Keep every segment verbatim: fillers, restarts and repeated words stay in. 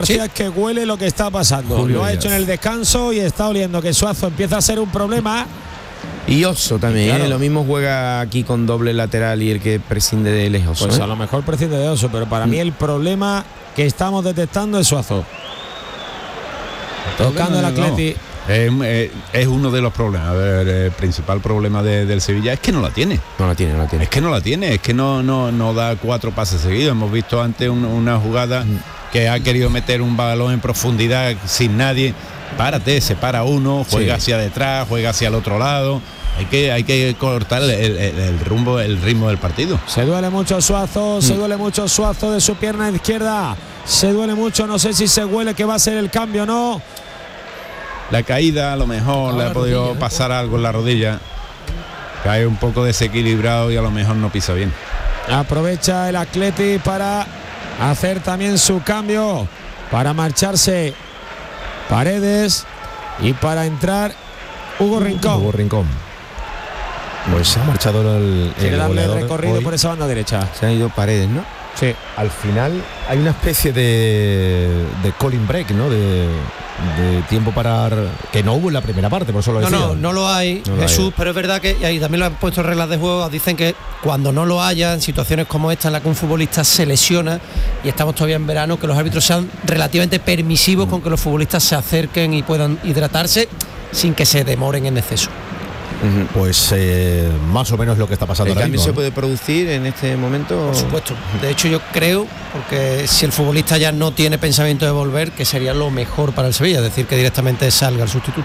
Andalucía sí. es que huele lo que está pasando. Julio lo ha Díaz. hecho en el descanso y está oliendo que Suazo empieza a ser un problema. Y Oso también, claro. ¿eh? Lo mismo juega aquí con doble lateral y el que prescinde de él es Oso. Pues ¿eh? a lo mejor prescinde de Oso, pero para mm. mí el problema que estamos detectando es Suazo. Tocando el Atleti. Es, es, es uno de los problemas. A ver, el principal problema de, del Sevilla es que no la tiene. No la tiene, no la tiene. Es que no la tiene, es que no, no, no da cuatro pases seguidos. Hemos visto antes un, una jugada mm. que ha querido meter un balón en profundidad sin nadie. Párate, se para uno, juega sí. hacia detrás, juega hacia el otro lado. Hay que, hay que cortar el, el, el rumbo, el ritmo del partido. Se duele mucho Suazo, mm. se duele mucho Suazo de su pierna izquierda. Se duele mucho, no sé si se huele que va a ser el cambio o no. La caída a lo mejor le ha podido rodilla, pasar ¿no? algo en la rodilla. Cae un poco desequilibrado y a lo mejor no pisa bien. Aprovecha el Atleti para hacer también su cambio, para marcharse Paredes y para entrar Hugo Rincón. Hugo Rincón. Pues se ha marchado el, Quiere el darle recorrido hoy por esa banda derecha. Se ha ido Paredes, ¿no? Sí. Al final hay una especie de, de calling break, ¿no? De, de tiempo para que no hubo en la primera parte, por eso lo no, decía. No, no lo hay, no Jesús, lo hay. Pero es verdad que, y ahí también lo han puesto reglas de juego, dicen que cuando no lo haya, en situaciones como esta en la que un futbolista se lesiona, y estamos todavía en verano, que los árbitros sean relativamente permisivos mm. con que los futbolistas se acerquen y puedan hidratarse sin que se demoren en exceso. Pues eh, más o menos lo que está pasando. ¿El ahora cambio mismo, se ¿no? puede producir en este momento? Por supuesto. De hecho, yo creo, porque si el futbolista ya no tiene pensamiento de volver, que sería lo mejor para el Sevilla, es decir, que directamente salga el sustituto.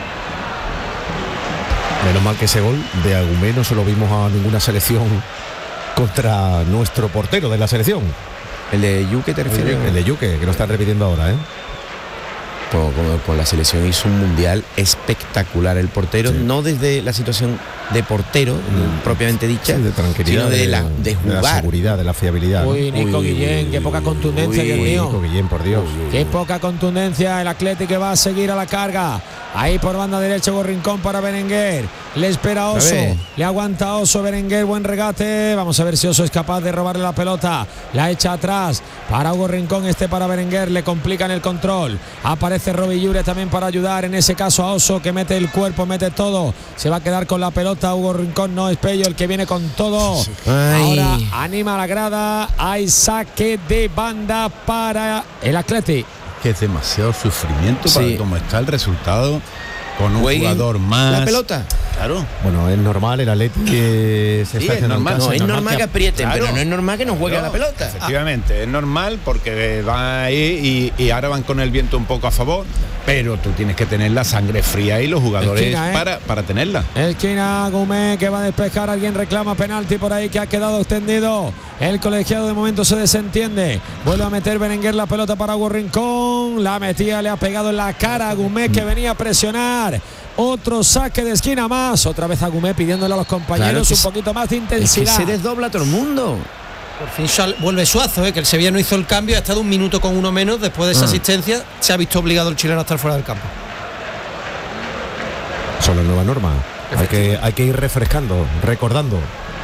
Menos mal que ese gol de Agumé no se lo vimos a ninguna selección contra nuestro portero de la selección. ¿El de Yuque te refieres? El, el de Yuque, que lo están repitiendo ahora, ¿eh? Con, con, con la selección hizo un mundial espectacular el portero, sí. no desde la situación de portero mm. propiamente dicha, sí, de tranquilidad, sino de, de, la, de jugar, de la seguridad, de la fiabilidad. Uy, Nico uy, Guillén, uy, qué poca contundencia, uy, Dios mío. Nico Guillén, por Dios. Uy, qué poca contundencia, el Atleti que va a seguir a la carga. Ahí por banda derecha Hugo Rincón para Berenguer. Le espera Oso, le aguanta Oso, Berenguer, buen regate. Vamos a ver si Oso es capaz de robarle la pelota. La echa atrás para Hugo Rincón, este para Berenguer, le complican el control. Aparece Robi Llure también para ayudar, en ese caso a Oso, que mete el cuerpo, mete todo. Se va a quedar con la pelota Hugo Rincón, no es Pello el que viene con todo. Ay. Ahora anima a la grada, hay saque de banda para el Atleti. Que es demasiado sufrimiento sí. para cómo está el resultado, con un Jueguen jugador más. La pelota. Claro. Bueno, es normal el Atleti que se sí, está es normal, caso, no, es normal, normal que, que aprieten, claro. pero no es normal que no juegue no, a la pelota. Efectivamente, ah. es normal porque va ahí y, y ahora van con el viento un poco a favor, pero tú tienes que tener la sangre fría y los jugadores esquina, ¿eh? para, para tenerla. Esquina Gumé que va a despejar, alguien reclama penalti por ahí que ha quedado extendido. El colegiado de momento se desentiende. Vuelve a meter Berenguer la pelota para Hugo Rincón. La metía, le ha pegado en la cara a Gumé que venía a presionar. Otro saque de esquina más. Otra vez a Gumé pidiéndole a los compañeros claro un poquito más de intensidad. Es que se desdobla todo el mundo. Por fin sal, vuelve Suazo, ¿eh? Que el Sevilla no hizo el cambio, ha estado un minuto con uno menos. Después de esa ah. asistencia se ha visto obligado el chileno a estar fuera del campo. Son las nuevas normas. Hay que, hay que ir refrescando, recordando.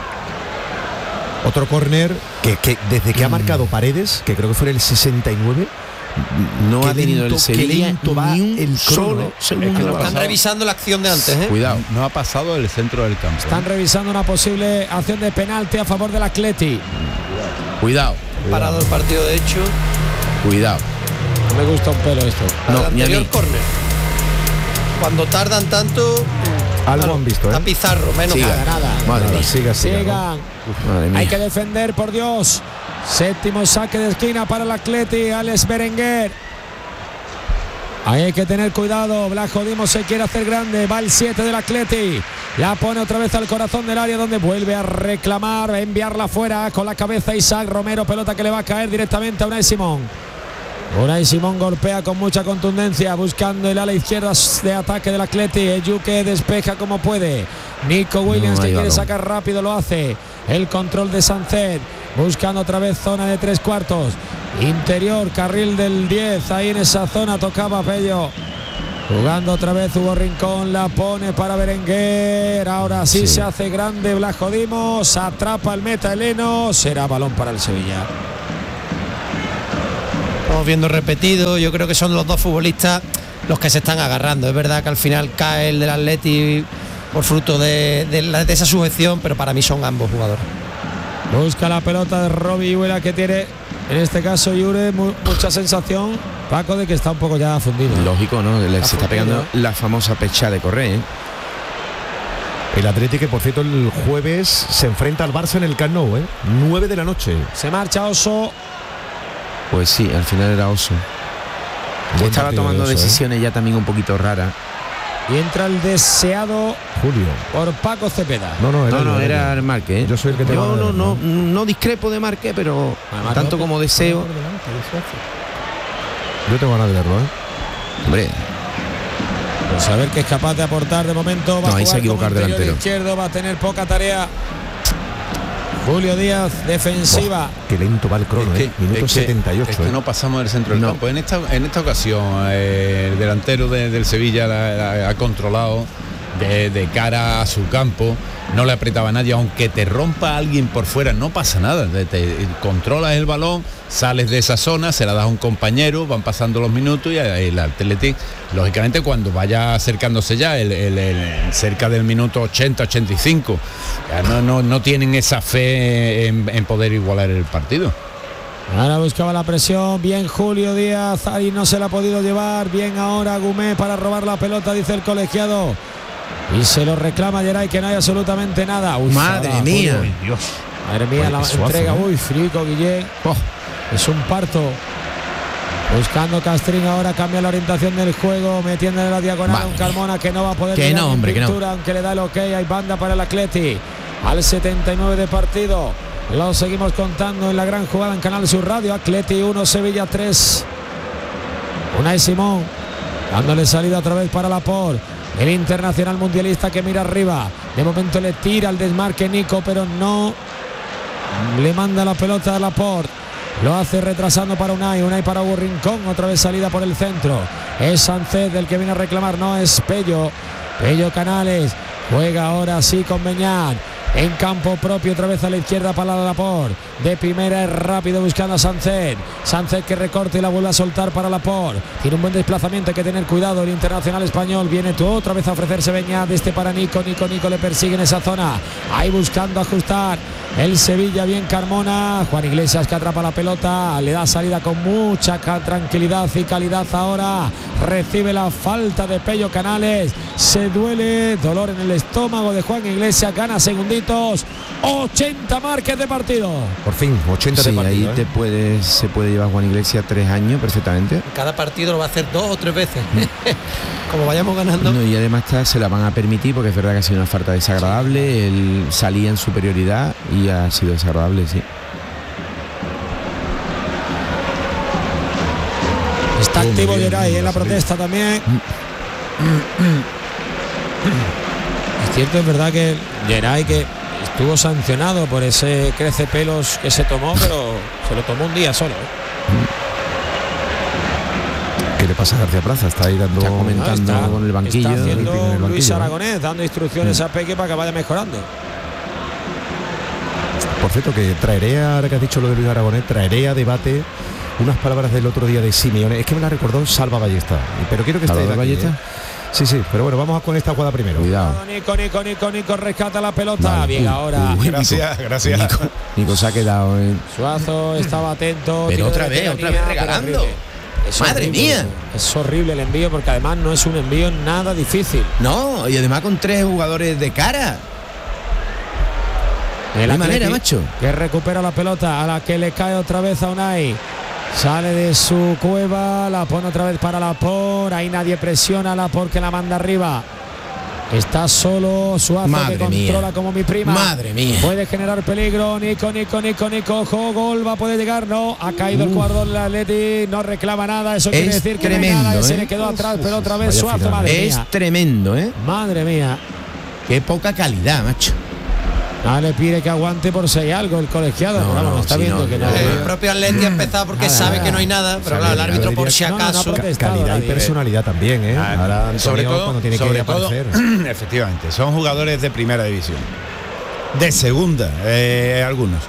Otro córner que, que desde que mm. ha marcado Paredes, que creo que fue en el sesenta y nueve, no ha tenido lento, el Sevilla ni un el solo segundo. Es que lo están revisando la acción de antes, ¿eh? Cuidado, no ha pasado el centro del campo. Están revisando una posible acción de penalti a favor del Atleti. Cuidado. Parado el partido, de hecho. Cuidado. No me gusta un pelo esto. No, el anterior córner. Cuando tardan tanto. Algo claro, han visto, ¿eh? A Pizarro, menos siga, nada. nada. Madre mía. Siga, siga, Sigan. ¿no? Hay que defender, por Dios. Séptimo saque de esquina para el Atleti, Alex Berenguer. Ahí hay que tener cuidado. Blajo Dimos se quiere hacer grande. Va el siete del Atleti. La pone otra vez al corazón del área donde vuelve a reclamar, a enviarla fuera con la cabeza Isaac Romero. Pelota que le va a caer directamente a Unai Simón. Unai Simón golpea con mucha contundencia buscando el ala izquierda de ataque del Atleti. Eyuke despeja como puede. Nico Williams no, que quiere balón. sacar rápido, lo hace. El control de Sánchez buscando otra vez zona de tres cuartos. Interior, carril del diez. Ahí en esa zona tocaba Pello. Jugando otra vez Hugo Rincón, la pone para Berenguer. Ahora sí, sí. se hace grande Blajo Dimos. Atrapa el meta Heleno. Será balón para el Sevilla. estamos viendo repetido. Yo creo que son los dos futbolistas los que se están agarrando. Es verdad que al final cae el del Atleti por fruto de, de, la, de esa sujeción, pero para mí son ambos jugadores. Busca la pelota de Robbie Huela, que tiene en este caso Yure mu mucha sensación, Paco, de que está un poco ya fundido. Lógico, ¿no? Le, está se está pegando la famosa pecha de Correa, ¿eh? El Atlético, que por cierto el jueves se enfrenta al Barça en el Camp Nou, ¿eh? nueve de la noche. Se marcha Oso. Pues sí, al final era Oso. Buen Estaba partido tomando de Oso, decisiones ¿eh? ya también un poquito raras. Y entra el deseado Julio. por Paco Cepeda. No, no, era, No, no, yo, era el Marque, ¿eh? Yo soy el que te Yo va a no, dar, no, no discrepo de Marque, pero Además, tanto no, como deseo. Yo tengo ganas de verlo, ¿eh? Hombre, Pues a ver qué es capaz de aportar de momento. Va No, a ahí jugar se equivoca como el interior delantero. izquierdo, va a tener poca tarea. Julio Díaz, defensiva. Oh, qué lento va el crono, Es que- ¿eh? Minuto es que- setenta y ocho. es que ¿eh? no pasamos del centro del No. campo. En esta, en esta ocasión, eh, el delantero de- del Sevilla la, la ha controlado de, de cara a su campo. No le apretaba a nadie, aunque te rompa alguien por fuera, no pasa nada. Te, te- controlas el balón, sales de esa zona, se la das a un compañero, van pasando los minutos y el Atlético, lógicamente, cuando vaya acercándose ya el, el- el- cerca del minuto ochenta, ochenta y cinco, ya no, no, no tienen esa fe en, en poder igualar el partido. Ahora buscaba la presión. Bien Julio Díaz, ahí no se la ha podido llevar. Bien ahora Gumé para robar la pelota, dice el colegiado. Y se lo reclama Geray, que no hay absolutamente nada. Uy, Madre ahora, mía. Julio. Dios. Madre mía, Oye, la qué suazo, entrega. ¿no? Uy, Frico, Guillén. Oh, es un parto. Buscando Castrín ahora, cambia la orientación del juego, metiendo en la diagonal Madre a un Carmona que no va a poder Que llegar no, en hombre, que no. pintura, aunque le da el ok. Hay banda para el Atleti. Al setenta y nueve de partido. Lo seguimos contando en la gran jugada en Canal Sur Radio. Atleti uno, Sevilla tres. Unai Simón dándole salida otra vez para Laporte. El internacional mundialista que mira arriba. De momento le tira al desmarque Nico, pero no le manda la pelota a Laporte. Lo hace retrasando para Unai. Unai para Hugo Rincón. Otra vez salida por el centro. Es Sánchez del que viene a reclamar. No, es Pello. Pello Canales. Juega ahora sí con Beñat. En campo propio, otra vez a la izquierda para Laporte. De primera es rápido buscando a Sánchez. Sánchez que recorta y la vuelve a soltar para Laporte. Tiene un buen desplazamiento, hay que tener cuidado. El internacional español viene tú otra vez a ofrecerse Beñat. Este para Nico. Nico, Nico le persigue en esa zona. Ahí buscando ajustar. El Sevilla, bien Carmona. Juan Iglesias que atrapa la pelota. Le da salida con mucha tranquilidad y calidad ahora. Recibe la falta de Pello Canales. Se duele. Dolor en el estómago de Juan Iglesias. Gana segunditos. ochenta marques de partido. Por fin, ochenta Sí, de partido. ahí ¿eh? te puedes, se puede llevar Juan Iglesias tres años perfectamente. Cada partido lo va a hacer dos o tres veces. Como vayamos ganando. No, y además está, se la van a permitir porque es verdad que ha sido una falta desagradable. Él salía en superioridad y ha sido desagradable, sí. Está Oh, activo muy bien, Geray en la muy bien. protesta también. Es cierto, es verdad que Geray, que estuvo sancionado por ese crece pelos que se tomó, pero se lo tomó un día solo. ¿eh? ¿Qué le pasa a García Plaza? Está ahí dando... Está comentando No, está- con el banquillo. Está haciendo en el banquillo, Luis ¿no? Aragonés, dando instrucciones a Peque para que vaya mejorando. Por cierto, que traeré, ahora que has dicho lo de Luis Aragonés, traeré a debate unas palabras del otro día de Simeone. Es que me la recordó Salva Ballesta. Pero quiero que esté ¿Salva aquí, Ballesta? ¿eh? Sí, sí, pero bueno, vamos con esta jugada primero. Cuidado. Nico, Nico, Nico, Nico rescata la pelota. Vale. Bien Uy, ahora. uy, Gracias, gracias. Nico, Nico se ha quedado en... Suazo estaba atento. Pero tiro de otra vez, veteranía, otra vez pero regalando. horrible. Es ¡Madre horrible, mía! Es horrible el envío porque además no es un envío nada difícil. No, y además con tres jugadores de cara. El De Atleti, manera, macho. que recupera la pelota, a la que le cae otra vez a Unai. Sale de su cueva, la pone otra vez para Laporte. Ahí nadie presiona a Laporte, que la manda arriba. Está solo Suazo, Madre que controla mía. como mi prima. Madre mía. Puede generar peligro. Nico, Nico, Nico, Nico. Ojo, gol, va a poder llegar. No, ha caído el jugador del Atleti. No reclama nada. Eso quiere Es decir que tremendo, no hay nada, que se ¿eh? le quedó atrás, pero otra vez Vaya Suazo. final. Madre Es mía. tremendo, ¿eh? Madre mía. Qué poca calidad, macho. Ah, le pide que aguante por si hay algo el colegiado. No, Vamos, no, está sí, viendo no, que no. no, El propio Atleti ha empezado porque Nada, sabe nada. que no hay nada, pero claro, el árbitro por si No, no, no, acaso. protesta. Estado Calidad y nadie. personalidad también, ¿eh? Ah, Ahora Antonio, sobre todo, cuando tiene sobre que todo, aparecer. efectivamente, son jugadores de primera división, de segunda, eh, algunos.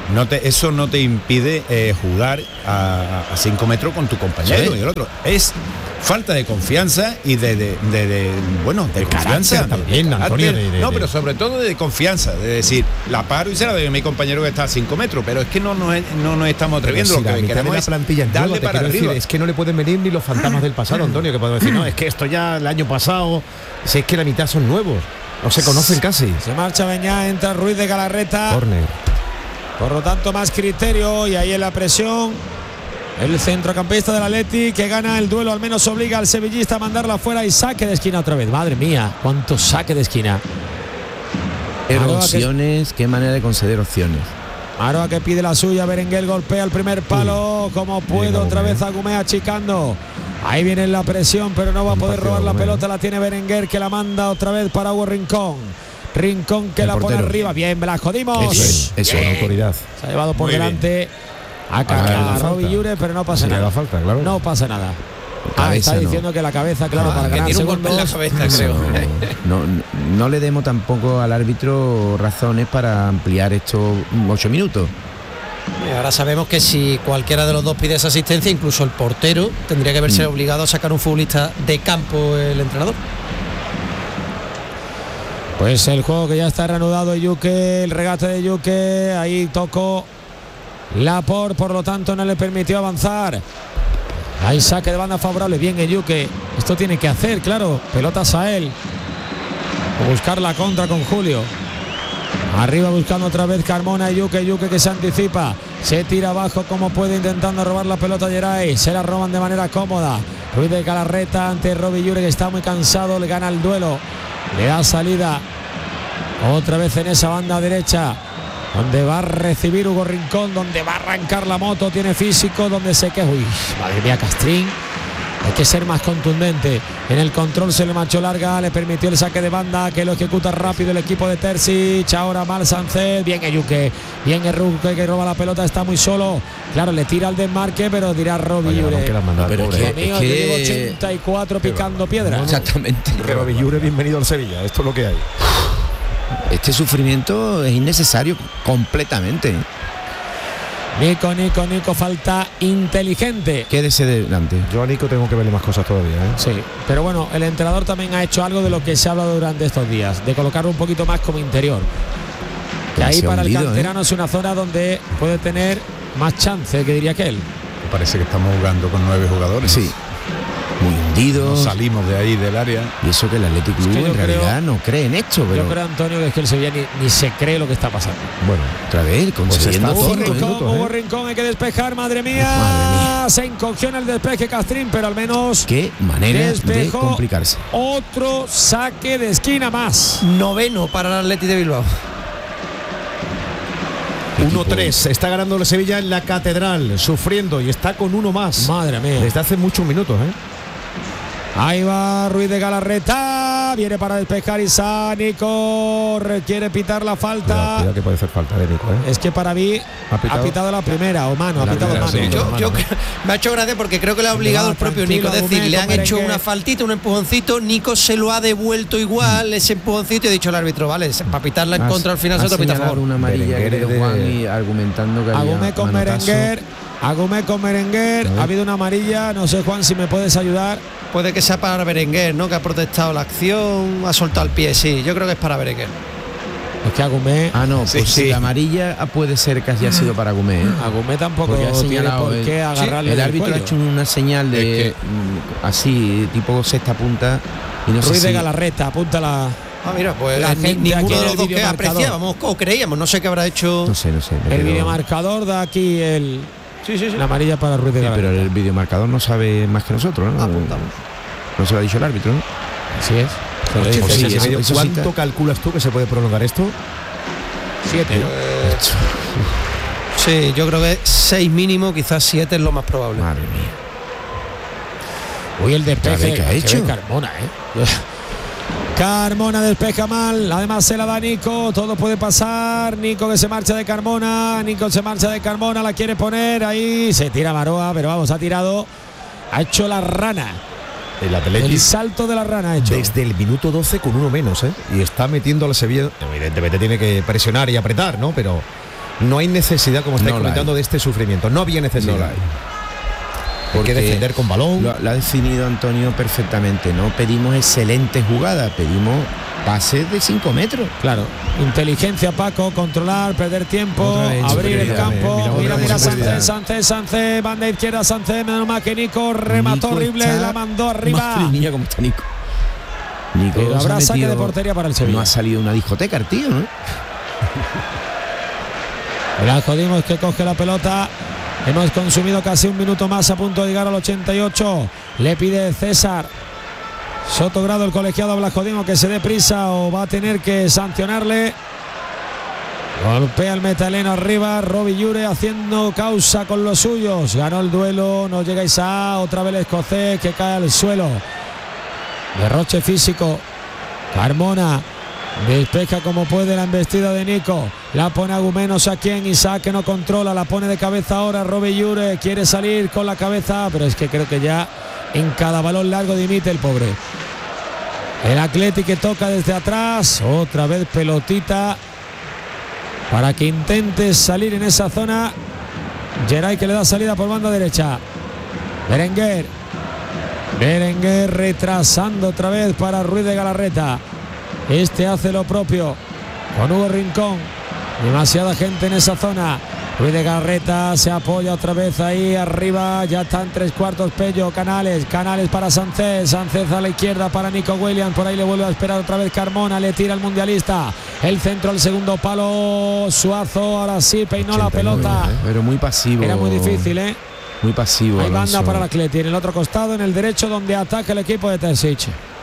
no te, eso no te impide eh, jugar a cinco metros con tu compañero Sí. y el otro. Es falta de confianza y de, de, de, de bueno, de, De confianza carácter también, de Antonio, carácter. de- de- no, de- pero sobre todo de confianza, de decir, la paro y se la doy a mi compañero que está a cinco metros, pero es que no nos, no nos estamos atreviendo. Pero si Lo la que mitad de queremos la es plantilla es darle nueva, te para quiero arriba. decir, es que no le pueden venir ni los fantasmas del pasado, Antonio, que podemos decir, no, es que esto ya el año pasado, si es que la mitad son nuevos, no se conocen casi. Se marcha Beñá, entra Ruiz de Galarreta. Córner. Por lo tanto, más criterio y ahí en la presión. El centrocampista del Atleti que gana el duelo, al menos obliga al sevillista a mandarla fuera y saque de esquina otra vez. Madre mía, cuánto saque de esquina. Pero Aroa que- opciones, qué manera de conceder opciones. Aroa que pide la suya, Berenguer golpea el primer palo como puede, Bien, otra Agumé. vez Agumé achicando. Ahí viene la presión, pero no va a Un poder partido, robar la Agumé. pelota, la tiene Berenguer que la manda otra vez para Hugo Rincón. Rincón que El la pone portero. arriba, bien, Blasco Dimos. Eso es, eso Con es. autoridad. Se ha llevado por Muy delante a, Ah, a, falta. Robbie Llure, pero no pasa Se le da nada. falta, claro. No pasa nada. Ah, Cabeza, está no. diciendo que la cabeza, claro, Ah, para Que ganar tiene un golpe en la segundos. cabeza, creo. No, no, no le demos tampoco al árbitro razones para ampliar estos ocho minutos. Y ahora sabemos que si cualquiera de los dos pide esa asistencia, incluso el portero, tendría que verse Mm. obligado a sacar un futbolista de campo el entrenador. Pues el juego que ya está reanudado, Yuque, el regate de Yuque, ahí tocó Laporte, por lo tanto no le permitió avanzar. Hay saque de banda favorable, bien el Yuque, esto tiene que hacer, claro, pelotas a él. O buscar la contra con Julio. Arriba buscando otra vez Carmona y Yuque, Yuque que se anticipa, se tira abajo como puede intentando robar la pelota a Geray, se la roban de manera cómoda. Ruiz de Galarreta ante Robbie Llure que está muy cansado, le gana el duelo, le da salida otra vez en esa banda derecha, donde va a recibir Hugo Rincón, donde va a arrancar la moto, tiene físico, donde se queja. Uy, madre mía, Castrín. Hay que ser más contundente. En el control se le marchó larga, le permitió el saque de banda que lo ejecuta rápido el equipo de Terzic. Ahora mal Sánchez, bien Eyuque, bien Erruque que roba la pelota, está muy solo. Claro, le tira al desmarque, pero dirá Robbie Vaya, Llure. no quieras mandar, Pero es pobre. que- Amigo, es yo llevo que- ochenta y cuatro picando piedra. Exactamente. Robbie Llure, bienvenido al Sevilla, esto es lo que hay. Este sufrimiento es innecesario completamente. Nico, Nico, Nico, falta inteligente. Quédese delante. Yo a Nico tengo que verle más cosas todavía, ¿eh? Sí, pero bueno, el entrenador también ha hecho algo de lo que se ha hablado durante estos días, de colocarlo un poquito más como interior. Que ahí Demasiado para el hundido, canterano es una zona donde puede tener más chance, que diría aquel. Parece que estamos jugando con nueve jugadores. Sí. Muy hundido. No salimos de ahí del área. Y eso que el Athletic Club que yo en realidad creo- no cree en esto, pero Yo creo, Antonio, que es que el Sevilla ni, ni se cree lo que está pasando. Bueno, otra vez consiguiendo está Hugo cinco, cinco ¿eh? Rincón, minutos, Hugo ¿eh? Rincón, hay que despejar, madre mía. Madre mía. Se encogió en el despeje Castrín, pero al menos Qué manera de despejó. complicarse. Otro saque de esquina más. Noveno para el Athletic de Bilbao. uno tres, está ganando el Sevilla en la Catedral, sufriendo y está con uno más. Madre mía. Desde hace muchos minutos, ¿eh? Ahí va Ruiz de Galarreta, viene para despejar Isa, Nico quiere pitar la Cuidado, falta. cuidado que puede hacer falta de Nico, ¿eh? Es que para mí ¿Ha ha pitado? pitado, la primera, o mano, ha La pitado primera, mano. sí. Yo, Mano, yo mano. creo- me ha hecho gracia porque creo que le ha obligado Va, el propio tranquilo, Nico. Es decir, Agumé, le han con hecho merengue. una faltita, un empujoncito. Nico se lo ha devuelto igual, ese empujoncito, y ha dicho el árbitro, vale, para pitarla en Has- contra al final se has te pita a señalado favor. una amarilla, Berenguer querido de- Juan, y argumentando que había Agumé con manotazo. Merenguer, Agumé con Merenguer, ha habido una amarilla, no sé Juan si me puedes ayudar. Puede que sea para Berenguer, ¿no? Que ha protestado la acción, ha soltado el pie, sí. Yo creo que es para Berenguer. Es que Agumé, Ah, no, Sí, pues sí. si la amarilla puede ser que haya sido para Gumé, ¿eh? Agumé tampoco Porque ha tiene señalado por el- qué sí, agarrarle el del árbitro ha cuello. hecho una señal de Es que- mm, así, tipo sexta punta, y no sé Ruiz de si- Galarreta, apúntala. Ah, mira, pues La ni- gente ninguno aquí en de el los dos que videomarcador. apreciábamos o creíamos, no sé qué habrá hecho. no sé, no sé. me El quedo- videomarcador da aquí el, Sí, sí, sí. la amarilla para Ruiz de Sí, Galarreta. pero el videomarcador no sabe más que nosotros, ¿no? Apuntamos. No se lo ha dicho el árbitro, ¿no? Así es. Se lo Oye, dice. pues sí, Ese eso- medio, eso sí ¿cuánto está- calculas tú que se puede prolongar esto? Siete, ¿no? Sí, yo creo que seis mínimo, quizás siete es lo más probable. Madre mía. Uy, el despeje ¿Qué ha que hecho? ve Carmona, ¿eh? Carmona despeja mal, además se la da Nico, todo puede pasar. Nico que se marcha de Carmona, Nico se marcha de Carmona, la quiere poner ahí, se tira Maroa, pero vamos, ha tirado, ha hecho la rana, El el Athletic salto de la rana ha hecho. desde el minuto doce con uno menos, ¿eh? Y está metiendo al Sevilla. Evidentemente tiene que presionar y apretar, ¿no? Pero no hay necesidad, como estáis No la comentando, hay. de este sufrimiento. No había necesidad. No la hay. Hay Porque que defender con balón. Lo, lo ha definido Antonio perfectamente. No pedimos excelentes jugadas, pedimos pases de cinco metros. Claro, inteligencia, Paco, controlar, perder tiempo, Otra vez, abrir el superioridad, campo. mira, otra Mira, vez mira, superioridad. Sánchez, Sánchez, Sánchez, banda izquierda, Sánchez, menos mal que Nico remató Nico horrible, está- la mandó arriba. Madre mía, cómo está Nico. Nico Pero se ha habrá saque metido- de portería para el Sevilla. No ha salido una discoteca el tío, ¿no? La jodimos que coge la pelota. Hemos consumido casi un minuto más, a punto de llegar al ochenta y ocho. Le pide César Sotogrado, el colegiado a Blajodimo, que se dé prisa o va a tener que sancionarle. Golpea el metaleno arriba, Robbie Jure haciendo causa con los suyos. Ganó el duelo, no llega Isaac, otra vez el escocés que cae al suelo. Derroche físico. Carmona despeja como puede la embestida de Nico. La pone Agumenos aquí en Isaac, que no controla, la pone de cabeza ahora. Robbie Jure quiere salir con la cabeza, pero es que creo que ya en cada balón largo dimite el pobre. El Atleti que toca desde atrás, otra vez pelotita para que intente salir en esa zona. Geray, que le da salida por banda derecha. Berenguer. Berenguer retrasando otra vez para Ruiz de Galarreta. Este hace lo propio con Hugo Rincón. Demasiada gente en esa zona. Ruiz de Galarreta se apoya otra vez ahí arriba. Ya está en tres cuartos Pello. Canales. Canales para Sánchez. Sánchez a la izquierda para Nico Williams. Por ahí le vuelve a esperar otra vez Carmona. Le tira el mundialista. El centro al segundo palo. Suazo. Ahora sí peinó la pelota. ¿eh? Pero muy pasivo. Era muy difícil, ¿eh? Muy pasivo. Hay banda Alonso. para el Atleti. En el otro costado, en el derecho, donde ataca el equipo de Terzic.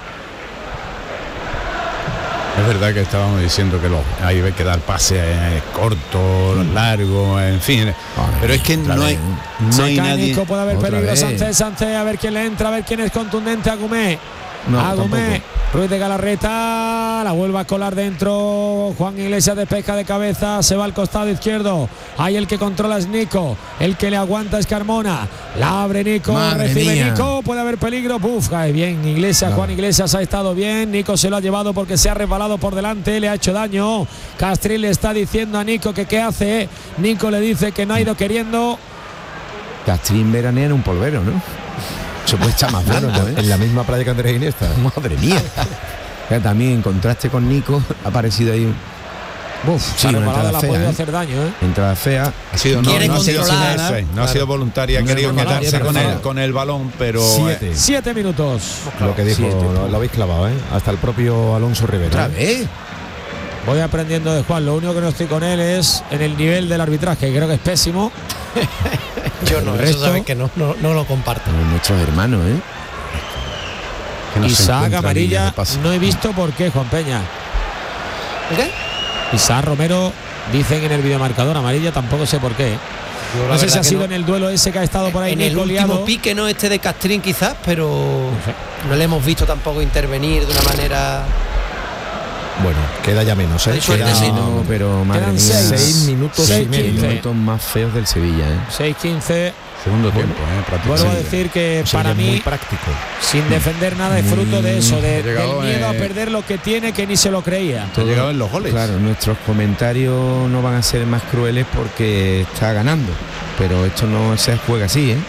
Es verdad que estábamos diciendo que lo, hay que dar pase eh, corto, largo, en fin. Pero es que no hay, no Se hay cae nadie. Nico, puede haber Otra peligro. vez. Sánchez, Sánchez, a ver quién le entra, a ver quién es contundente. Agumé. No, Agumé. tampoco. Ruiz de Galarreta, la vuelve a colar dentro. Juan Iglesias despeja de cabeza, se va al costado izquierdo. Ahí el que controla es Nico, el que le aguanta es Carmona. La abre Nico, Madre recibe mía. Nico, puede haber peligro. Buf, cae bien Iglesias, No. Juan Iglesias ha estado bien. Nico se lo ha llevado porque se ha resbalado por delante, le ha hecho daño. Castril le está diciendo a Nico que qué hace. Nico le dice que no ha ido queriendo. Castrín veranea en un polvero, ¿no? Se puede echar más blanco, ¿eh? En la misma playa que Andrés Iniesta. Madre mía. Ya también en contraste con Nico ha aparecido ahí un- Buf, Sí, se ha una resbalado, entrada la ha fea, podido ¿eh? hacer daño, ¿eh? entrada fea. Ha sido, no, Quiere no ha sido controlar, sin- ¿eh? no ha sido voluntaria, ha No, querido no, no, quedarse no, con no, el, no. con el balón, pero Siete. Siete minutos. Lo que dijo, Siete, lo, lo habéis clavado, ¿eh? Hasta el propio Alonso Rivera. Otra ¿eh? vez. Voy aprendiendo de Juan. Lo único que no estoy con él es en el nivel del arbitraje, que creo que es pésimo. Yo no, El eso resto- sabes que no, no, no lo comparto. Como nuestros hermanos, ¿eh? que no se Isaac encuentra amarilla, líneas de pase. no he visto por qué, Juan Peña. ¿Qué? Isaac Romero, dicen en el videomarcador amarilla, tampoco sé por qué. Yo la No sé si verdad ha que sido no. en el duelo ese que ha estado por ahí En el Nico último liado. pique, no este de Castrín quizás, pero sé. no le hemos visto tampoco intervenir de una manera. Bueno, queda ya menos, ¿eh? Hay suerte, Queda sí, No, pero madre Quedan mía. seis. seis minutos Seis, y medio. quince. Minutos más feos del Sevilla, ¿eh? seis quince. Segundo tiempo, eh, prácticamente. Vuelvo a decir que Sevilla para muy mí, práctico. sin defender nada, es fruto de eso, de, Ha llegado, del miedo a eh, perder lo que tiene, que ni se lo creía. Ha llegado en los goles. Claro, nuestros comentarios no van a ser más crueles porque está ganando, pero esto no se juega así, ¿eh?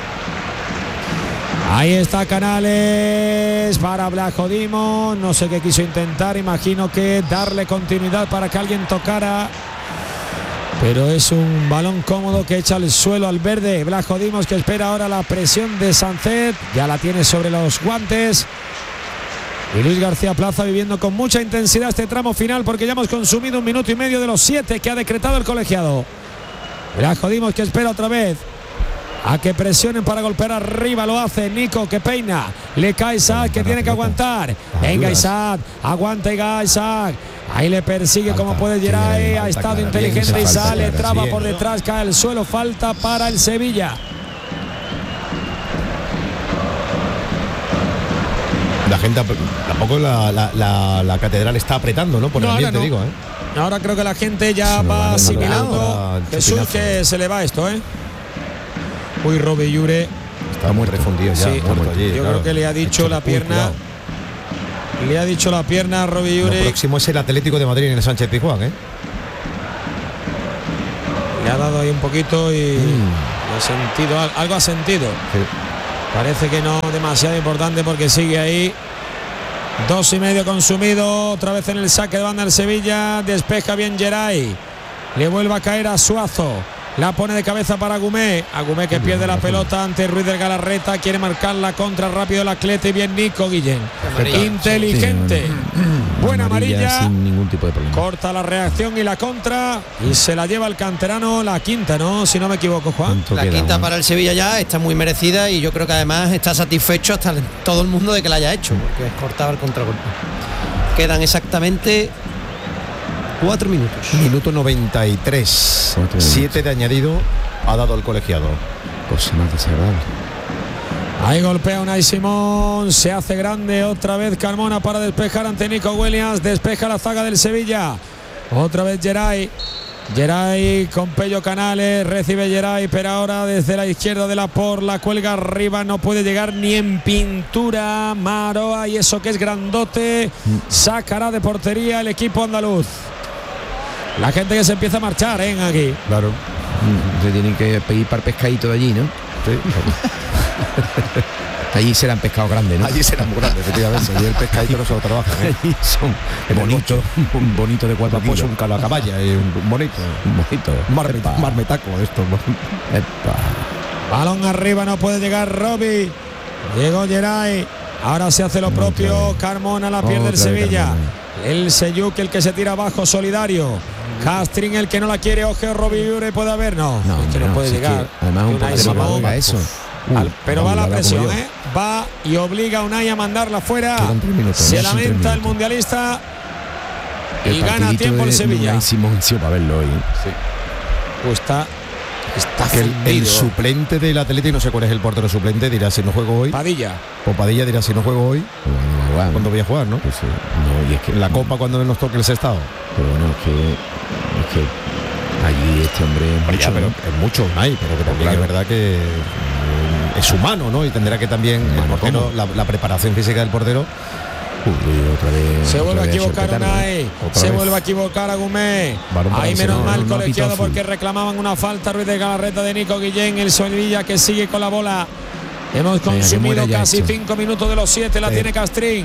Ahí está Canales para Blajodimo. No sé qué quiso intentar. Imagino que darle continuidad para que alguien tocara. Pero es un balón cómodo que echa al suelo al verde. Blajodimos, que espera ahora la presión de Sánchez. Ya la tiene sobre los guantes. Y Luis García Plaza viviendo con mucha intensidad este tramo final, porque ya hemos consumido un minuto y medio de los siete que ha decretado el colegiado. Blajodimos, que espera otra vez a que presionen para golpear arriba. Lo hace Nico, que peina. Le cae Isaac, que tiene que aguantar. Venga Isaac, aguanta Isaac. Ahí le persigue como Falta, puede sí, Geray. Ha falta estado clara, inteligente bien, Isaac. falta Le clara, traba sí, por bien. detrás, cae al suelo. Falta para el Sevilla. La gente tampoco la, la, la, la catedral está apretando, ¿no? Por el No, ahora ambiente, no. digo, ¿eh? Ahora creo que la gente ya Se lo van va a asimilando. mandar al Jesús, chupinazo. que se le va esto, ¿eh? Uy, Robbie Jure. Está muy refundido ya, Sí, muerto allí, yo claro. creo que le ha dicho Hecho- la uy, pierna. cuidado. Le ha dicho la pierna a Robbie Lo Jure. próximo es el Atlético de Madrid en el Sánchez Pizjuán, ¿eh? Le ha dado ahí un poquito y mm. ha sentido, algo ha sentido. Sí. Parece que no demasiado importante porque sigue ahí. Dos y medio consumido. Otra vez en el saque de banda el Sevilla. Despeja bien Geray. Le vuelve a caer a Suazo. La pone de cabeza para Agumé. Agumé que pierde la pelota ante Ruiz del Galarreta. Quiere marcar la contra rápido el Atleti. Bien Nico Guillén. Inteligente. Sí, bueno. Buena amarilla. Sin ningún tipo de problema. Corta la reacción y la contra. Y se la lleva el canterano, la quinta, ¿no? Si no me equivoco, Juan. La queda, quinta ¿no? para el Sevilla ya está muy merecida. Y yo creo que además está satisfecho hasta todo el mundo de que la haya hecho. Porque cortaba el contragolpe. Quedan exactamente cuatro minutos. Minuto noventa y tres. Siete de añadido ha dado el colegiado. Cosa más desagradable. Ahí golpea Unai Simón. Se hace grande otra vez Carmona para despejar ante Nico Williams. Despeja la zaga del Sevilla. Otra vez Geray. Geray con Pello Canales. Recibe Geray, pero ahora desde la izquierda de la por la cuelga arriba. No puede llegar ni en pintura. Maroa, y eso que es grandote. Sacará de portería el equipo andaluz. La gente que se empieza a marchar, ¿eh? Aquí. Claro. Se tienen que pedir para el pescadito de allí, ¿no? Sí. Allí serán pescados grandes, ¿no? Allí serán muy grandes, efectivamente. Allí el pescadito no se lo trabaja, ¿eh? Allí son bonito, un bonito de cuatro kilos. Un calacaballa, eh, un bonito. Un bonito. Marmeta, marmetaco esto. Epa. Balón arriba, no puede llegar Robbie. Llegó Geray. Ahora se hace lo propio. Carmona la pierde el Sevilla. El Seyuk, el que se tira abajo, solidario. Castrín, el que no la quiere. Ojo, Robbie Ure puede haber. No, no, es que no, no puede llegar. Que además un poco de eso. Uh, pero va la presión, ¿eh? Va y obliga a Unai a mandarla fuera. Se lamenta el mundialista y gana tiempo el Sevilla. Para verlo hoy. Sí. Pues está, está el, el suplente del Atleti, no sé cuál es el portero suplente, dirá si no juego hoy. Padilla. O Padilla dirá si no juego hoy. Bueno, bueno, cuando voy a jugar, ¿no? Pues sí. No, y es que en la Copa cuando nos toque el sextado. Pero bueno, es que, es que allí este hombre es mucho, ya, pero es mucho Unai, pero que también claro. Es verdad que es humano, ¿no? Y tendrá que también el portero, la, la preparación física del portero. Uy, otra vez, se otra vuelve a equivocar petardo, Unai, ¿eh? se vez. vuelve a equivocar Agumé. Ahí menos no, mal no, colegiado no porque reclamaban una falta. Ruiz de Galarreta de Nico Guillén. El Sevilla que sigue con la bola. Hemos consumido Venga, casi hecho. cinco minutos de los siete. La sí. tiene Castrín.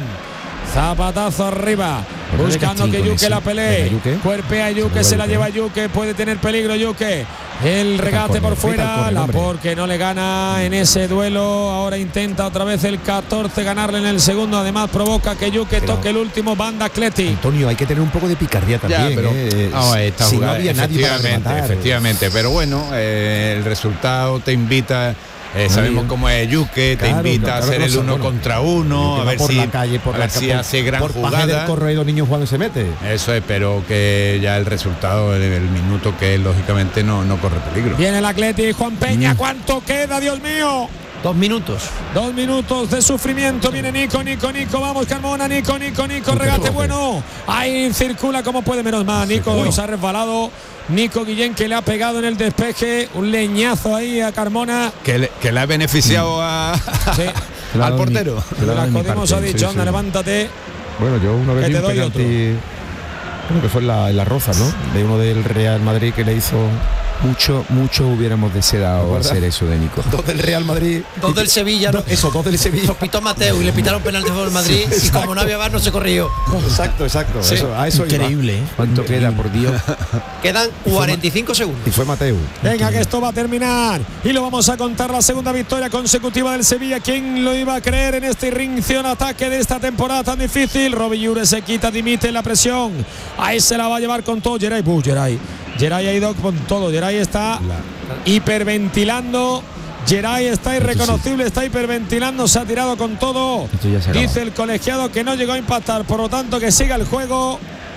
Zapatazo arriba, buscando que Yuque la pelee. Cuerpea Yuque, se la lleva Yuque, puede tener peligro Yuque. El regate por fuera, la porque no le gana en ese duelo. Ahora intenta otra vez el catorce ganarle en el segundo. Además provoca que Yuque toque el último banda Atleti. Antonio, hay que tener un poco de picardía también. Ya, pero, eh, no, esta si jugada, no había nadie para rematar. Efectivamente, pero bueno, eh, el resultado te invita. Eh, sabemos cómo es Yuque, claro, te invita claro, a hacer el uno bueno, contra uno, a ver por si, la calle, por a la ver si hace gran por jugada. Del corredor niño Juan se mete. Eso es, pero que ya el resultado, el, el minuto que es, lógicamente no, no corre peligro. Viene el Atleti, Juan Peña, mm. ¿cuánto queda, Dios mío? Dos minutos. Dos minutos de sufrimiento. Viene Nico, Nico, Nico. Vamos, Carmona, Nico, Nico, Nico. Regate bueno. Ahí circula como puede, menos mal. Nico bueno. se ha resbalado. Nico Guillén que le ha pegado en el despeje. Un leñazo ahí a Carmona. Que le, que le ha beneficiado mm. a, sí. al portero. La Codimos ha dicho, sí, anda, sí. levántate. Bueno, yo una vez vi un penalti. Creo que fue en la, en la Roza, ¿no? De uno del Real Madrid que le hizo. Mucho, mucho hubiéramos deseado hacer eso de Nico. Dos del Real Madrid. Dos del Sevilla. No, eso, dos del Sevilla. Los pitó Mateo y le pitaron penalti por el Madrid sí, y como no había bar no se corrió. Exacto, exacto. Sí. Eso, a eso increíble. Iba. ¿eh? ¿Cuánto increíble. queda, por Dios? Quedan cuarenta y cinco segundos. Y fue Mateo. Venga, que esto va a terminar. Y lo vamos a contar, la segunda victoria consecutiva del Sevilla. ¿Quién lo iba a creer en este inicio de ataque de esta temporada tan difícil? Robbie Ure se quita, dimite la presión. Ahí se la va a llevar con todo Geray. Buh, Geray. Geray ha ido con todo. Geray está la... hiperventilando. Geray está irreconocible, está hiperventilando, se ha tirado con todo. Dice el colegiado que no llegó a impactar, por lo tanto que siga el juego.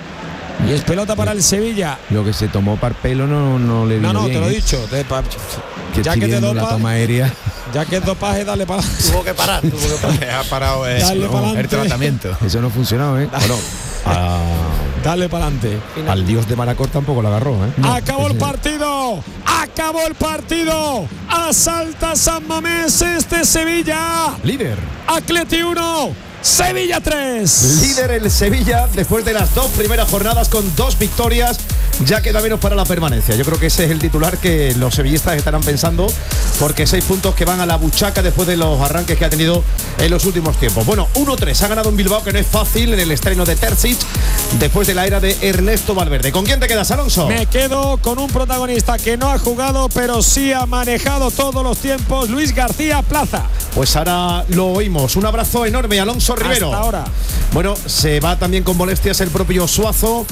Y es pelota para el Sevilla. Lo que se tomó para el pelo no, no le vino No, no, bien, te lo he ¿eh? dicho. Te, pa, que ya que te dopa, la toma aérea. Ya que es dopaje, dale para Tuvo que parar, tuvo que parar. Ha parado eso, no, el tratamiento. Eso no ha funcionado, ¿eh? Dale, bueno, a, dale para adelante. Al dios de Manacor tampoco lo agarró, ¿eh? No, acabó el partido. Acabó el partido. Asalta San Mamés este Sevilla. Líder. Atleti uno. Sevilla tres. Líder el Sevilla después de las dos primeras jornadas con dos victorias. Ya queda menos para la permanencia. Yo creo que ese es el titular que los sevillistas estarán pensando, porque seis puntos que van a la buchaca después de los arranques que ha tenido en los últimos tiempos. Bueno, uno tres ha ganado en Bilbao, que no es fácil, en el estreno de Terzic, después de la era de Ernesto Valverde. ¿Con quién te quedas, Alonso? Me quedo con un protagonista que no ha jugado, pero sí ha manejado todos los tiempos, Luis García Plaza. Pues ahora lo oímos. Un abrazo enorme, Alonso Rivero. Hasta ahora. Bueno, se va también con molestias el propio Suazo,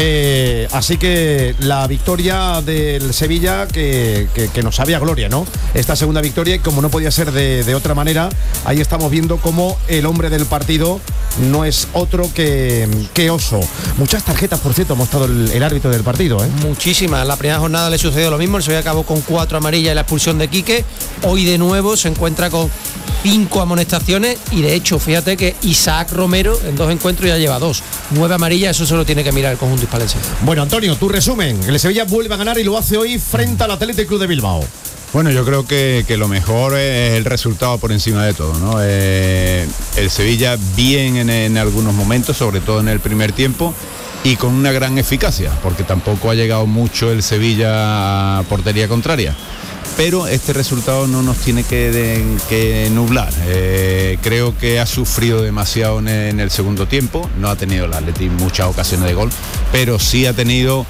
eh, así que la victoria del Sevilla que, que, que nos sabía gloria, ¿no? Esta segunda victoria, y como no podía ser de, de otra manera, ahí estamos viendo cómo el hombre del partido no es otro que, que Oso. Muchas tarjetas, por cierto, ha mostrado el, el árbitro del partido, ¿eh? Muchísimas. La primera jornada le sucedió lo mismo, el Sevilla acabó con cuatro amarillas y la expulsión de Quique. Hoy de nuevo se encuentra con cinco amonestaciones y de hecho, fíjate que Isaac Romero en dos encuentros ya lleva dos. Nueve amarillas, eso se lo tiene que mirar el conjunto hispalense. Bueno, Antonio, tu resumen. El Sevilla vuelve a ganar y lo hace hoy frente al Athletic Club de Bilbao. Bueno, yo creo que, que lo mejor es el resultado por encima de todo, ¿no? Eh, el Sevilla bien en, en algunos momentos, sobre todo en el primer tiempo, y con una gran eficacia, porque tampoco ha llegado mucho el Sevilla a portería contraria. Pero este resultado no nos tiene que, de, que nublar. Eh, creo que ha sufrido demasiado en, en el segundo tiempo. No ha tenido el Atleti muchas ocasiones de gol, pero sí ha tenido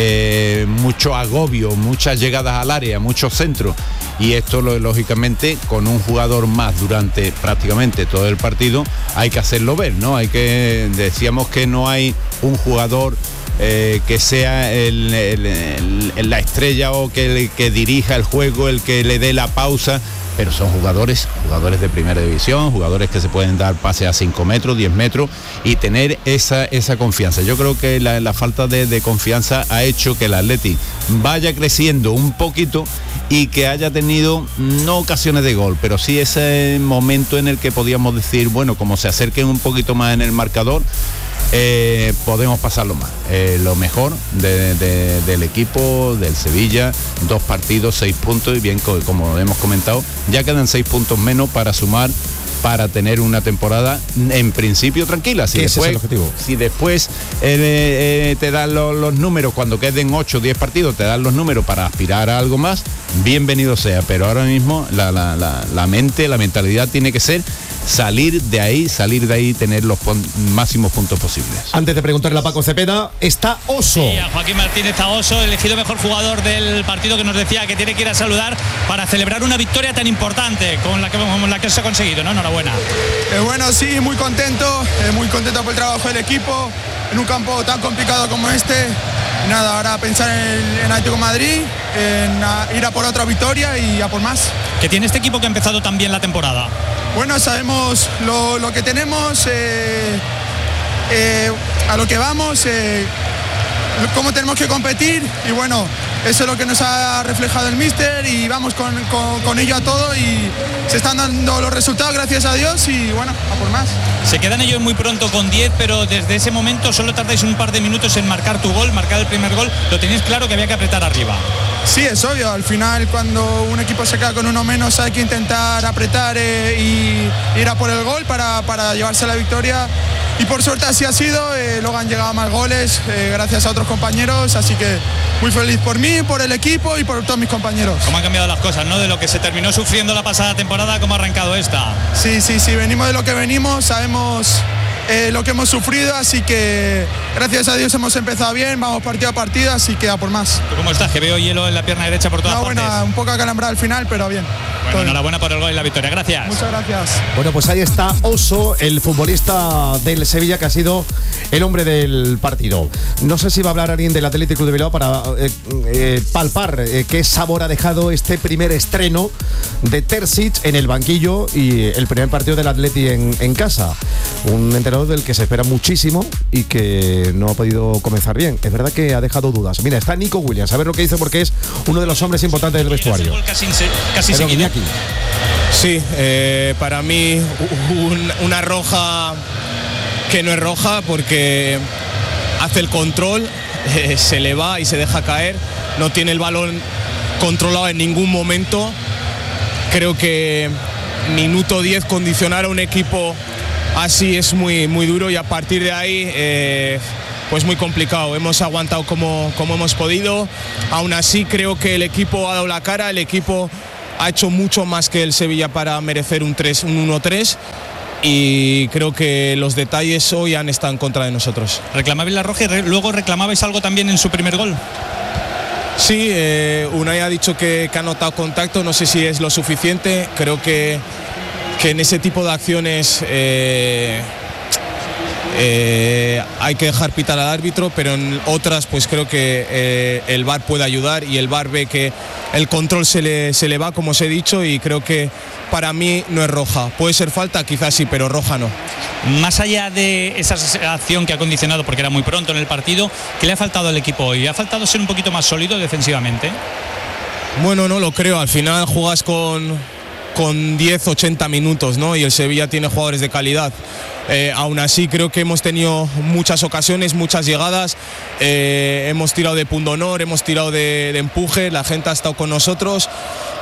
eh, mucho agobio, muchas llegadas al área, muchos centros. Y esto, lógicamente, con un jugador más durante prácticamente todo el partido, hay que hacerlo ver, ¿no? Hay que, decíamos que no hay un jugador Eh, que sea el, el, el, la estrella o que, el, que dirija el juego, el que le dé la pausa, pero son jugadores, jugadores de primera división, jugadores que se pueden dar pases a cinco metros, diez metros y tener esa, esa confianza. Yo creo que la, la falta de, de confianza ha hecho que el Atleti vaya creciendo un poquito y que haya tenido no ocasiones de gol, pero sí ese momento en el que podíamos decir, bueno, como se acerquen un poquito más en el marcador, Eh, podemos pasarlo más. Eh, lo mejor de, de, del equipo del Sevilla, dos partidos, seis puntos y bien, como hemos comentado, ya quedan seis puntos menos para sumar, para tener una temporada en principio tranquila. Si después, ese es el objetivo. Si después eh, eh, te dan lo, los números, cuando queden ocho o diez partidos, te dan los números para aspirar a algo más, bienvenido sea, pero ahora mismo la, la, la, la mente, la mentalidad tiene que ser salir de ahí, salir de ahí y tener los pon- máximos puntos posibles. Antes de preguntarle a Paco Cepeda, está Oso. Sí, a Joaquín Martínez está Oso, elegido mejor jugador del partido, que nos decía que tiene que ir a saludar para celebrar una victoria tan importante como la que, como la que se ha conseguido, ¿no? Enhorabuena. Eh, bueno, sí, muy contento, eh, muy contento por el trabajo del equipo en un campo tan complicado como este. Nada, ahora pensar en, en Atlético de Madrid, en a, ir a por otra victoria y a por más. ¿Qué tiene este equipo que ha empezado tan bien la temporada? Bueno, sabemos lo, lo que tenemos, eh, eh, a lo que vamos, eh, cómo tenemos que competir y bueno, eso es lo que nos ha reflejado el míster y vamos con, con, con ello a todo y se están dando los resultados, gracias a Dios, y bueno, a por más. Se quedan ellos muy pronto con diez, pero desde ese momento solo tardáis un par de minutos en marcar tu gol, marcar el primer gol, lo tenéis claro que había que apretar arriba. Sí, es obvio, al final cuando un equipo se queda con uno menos hay que intentar apretar eh, y ir a por el gol para, para llevarse la victoria. Y por suerte así ha sido, eh, luego han llegado más goles eh, gracias a otros compañeros, así que muy feliz por mí, por el equipo y por todos mis compañeros. ¿Cómo han cambiado las cosas, no? De lo que se terminó sufriendo la pasada temporada, ¿cómo ha arrancado esta? Sí, sí, sí, venimos de lo que venimos, sabemos eh, lo que hemos sufrido, así que gracias a Dios hemos empezado bien, vamos partido a partido, así que a por más. ¿Tú cómo estás? Que veo hielo en la pierna derecha por todas no, partes. Bueno, un poco acalambrado al final, pero bien. Bueno, enhorabuena por el gol y la victoria, gracias. Muchas gracias. Bueno, pues ahí está Oso, el futbolista del Sevilla que ha sido el hombre del partido. No sé si va a hablar alguien del Atlético de Bilbao para eh, eh, palpar eh, qué sabor ha dejado este primer estreno de Terzic en el banquillo y el primer partido del Atleti en, en casa. Un entrenador del que se espera muchísimo y que no ha podido comenzar bien. Es verdad que ha dejado dudas. Mira, está Nico Williams, a ver lo que dice porque es uno de los hombres importantes del vestuario. Casi, casi seguido. Sí, eh, para mí un, una roja que no es roja porque hace el control, eh, se le va y se deja caer, no tiene el balón controlado en ningún momento. Creo que minuto diez condicionar a un equipo así es muy, muy duro y a partir de ahí eh, pues muy complicado. Hemos aguantado como, como hemos podido, aún así creo que el equipo ha dado la cara, el equipo ha hecho mucho más que el Sevilla para merecer un, tres, un uno tres y creo que los detalles hoy han estado en contra de nosotros. Reclamabais la roja y re- luego reclamabais algo también en su primer gol. Sí, eh, Unai ha dicho que, que ha notado contacto, no sé si es lo suficiente, creo que, que en ese tipo de acciones eh, eh, hay que dejar pitar al árbitro, pero en otras pues creo que eh, el V A R puede ayudar y el V A R ve que el control se le, se le va, como os he dicho, y creo que para mí no es roja. Puede ser falta, quizás sí, pero roja no. Más allá de esa acción que ha condicionado, porque era muy pronto en el partido, ¿qué le ha faltado al equipo hoy? ¿Ha faltado ser un poquito más sólido defensivamente? Bueno, no lo creo. Al final jugas con, con diez, ochenta minutos, ¿no? Y el Sevilla tiene jugadores de calidad. Eh, aún así creo que hemos tenido muchas ocasiones, muchas llegadas, eh, hemos tirado de pundonor, hemos tirado de, de empuje, la gente ha estado con nosotros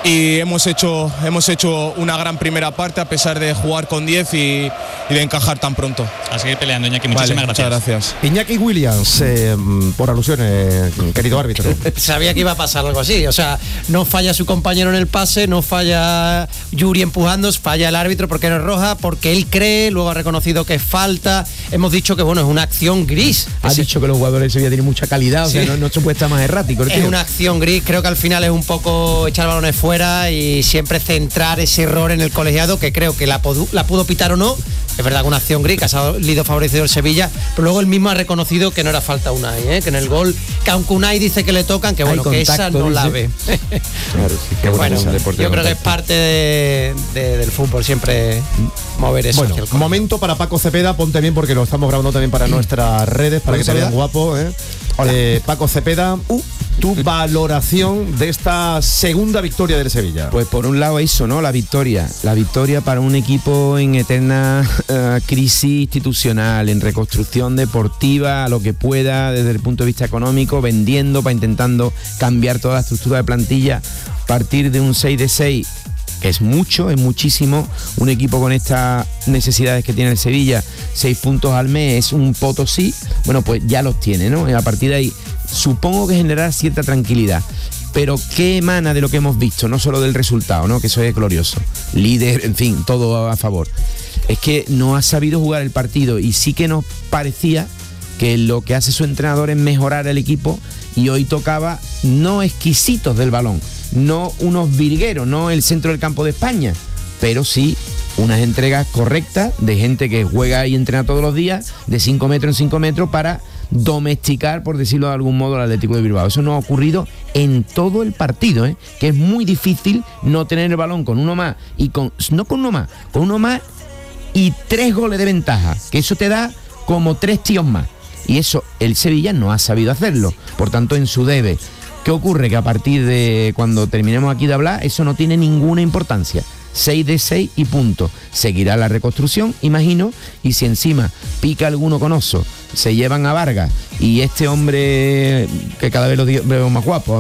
y hemos hecho, hemos hecho una gran primera parte a pesar de jugar con diez y, y de encajar tan pronto. A seguir peleando, Iñaki, muchísimas vale, gracias. Muchas gracias. Iñaki Williams, eh, por alusiones, querido árbitro. Sabía que iba a pasar algo así, o sea, no falla su compañero en el pase, no falla Yuri empujando, falla el árbitro porque no es roja, porque él cree, luego ha reconocido que es falta. Hemos dicho que bueno, es una acción gris. Ha Ese, dicho que los jugadores de Sevilla tienen mucha calidad, o Sí. sea, no, no se puede estar más errático. es una acción gris, creo que al final es un poco echar balones fuera y siempre centrar ese error en el colegiado, que creo que la, podu, la pudo pitar o no. Es verdad que una acción gris que ha salido favorecido el Sevilla, pero luego él mismo ha reconocido que no era falta Unai, ¿eh? Que en el gol, que aunque Unai dice que le tocan, que bueno, que esa no la ve. Claro, sí, qué Bueno, bueno, yo creo que es parte de, de, del fútbol siempre mover eso. Bueno, hacia el campo. momento para Paco Cepeda, ponte bien porque lo estamos grabando también para nuestras redes, para que te vean guapo, ¿eh? Eh, Paco Cepeda, uh, tu valoración de esta segunda victoria del Sevilla. Pues por un lado eso, ¿no? La victoria. La victoria para un equipo en eterna uh, crisis institucional, en reconstrucción deportiva, a lo que pueda desde el punto de vista económico, vendiendo para intentando cambiar toda la estructura de plantilla, partir de un seis de seis, que es mucho, es muchísimo. Un equipo con estas necesidades que tiene el Sevilla, seis puntos al mes, es un Potosí, bueno, pues ya los tiene, ¿no? Y a partir de ahí, supongo que generará cierta tranquilidad. Pero ¿qué emana de lo que hemos visto? No solo del resultado, ¿no? Que eso es glorioso. Líder, en fin, todo a favor. Es que no ha sabido jugar el partido y sí que nos parecía que lo que hace su entrenador es mejorar el equipo y hoy tocaba no exquisitos del balón, no unos virgueros, no el centro del campo de España, pero sí unas entregas correctas de gente que juega y entrena todos los días, de cinco metros en cinco metros para domesticar, por decirlo de algún modo, al Atlético de Bilbao. Eso no ha ocurrido en todo el partido, ¿eh? Que es muy difícil no tener el balón con uno más y con, no con uno más, con uno más y tres goles de ventaja, que eso te da como tres tíos más. Y eso el Sevilla no ha sabido hacerlo, por tanto en su debe. ¿Qué ocurre? Que a partir de cuando terminemos aquí de hablar, eso no tiene ninguna importancia. seis de seis y punto. Seguirá la reconstrucción, imagino, y si encima pica alguno con oso, se llevan a Vargas y este hombre que cada vez lo veo más guapo,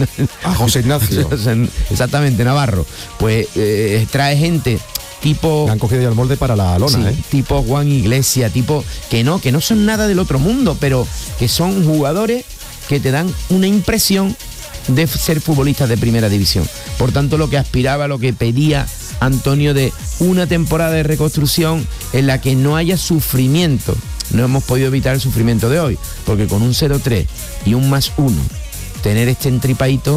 a José Ignacio. Exactamente, Navarro, pues eh, trae gente tipo... Le han cogido ya el molde para la lona, sí, ¿eh? tipo Juan Iglesias, tipo que no, que no son nada del otro mundo, pero que son jugadores que te dan una impresión de ser futbolistas de primera división. Por tanto, lo que aspiraba, lo que pedía Antonio de una temporada de reconstrucción en la que no haya sufrimiento. No hemos podido evitar el sufrimiento de hoy, porque con un cero tres y un más uno, tener este entripadito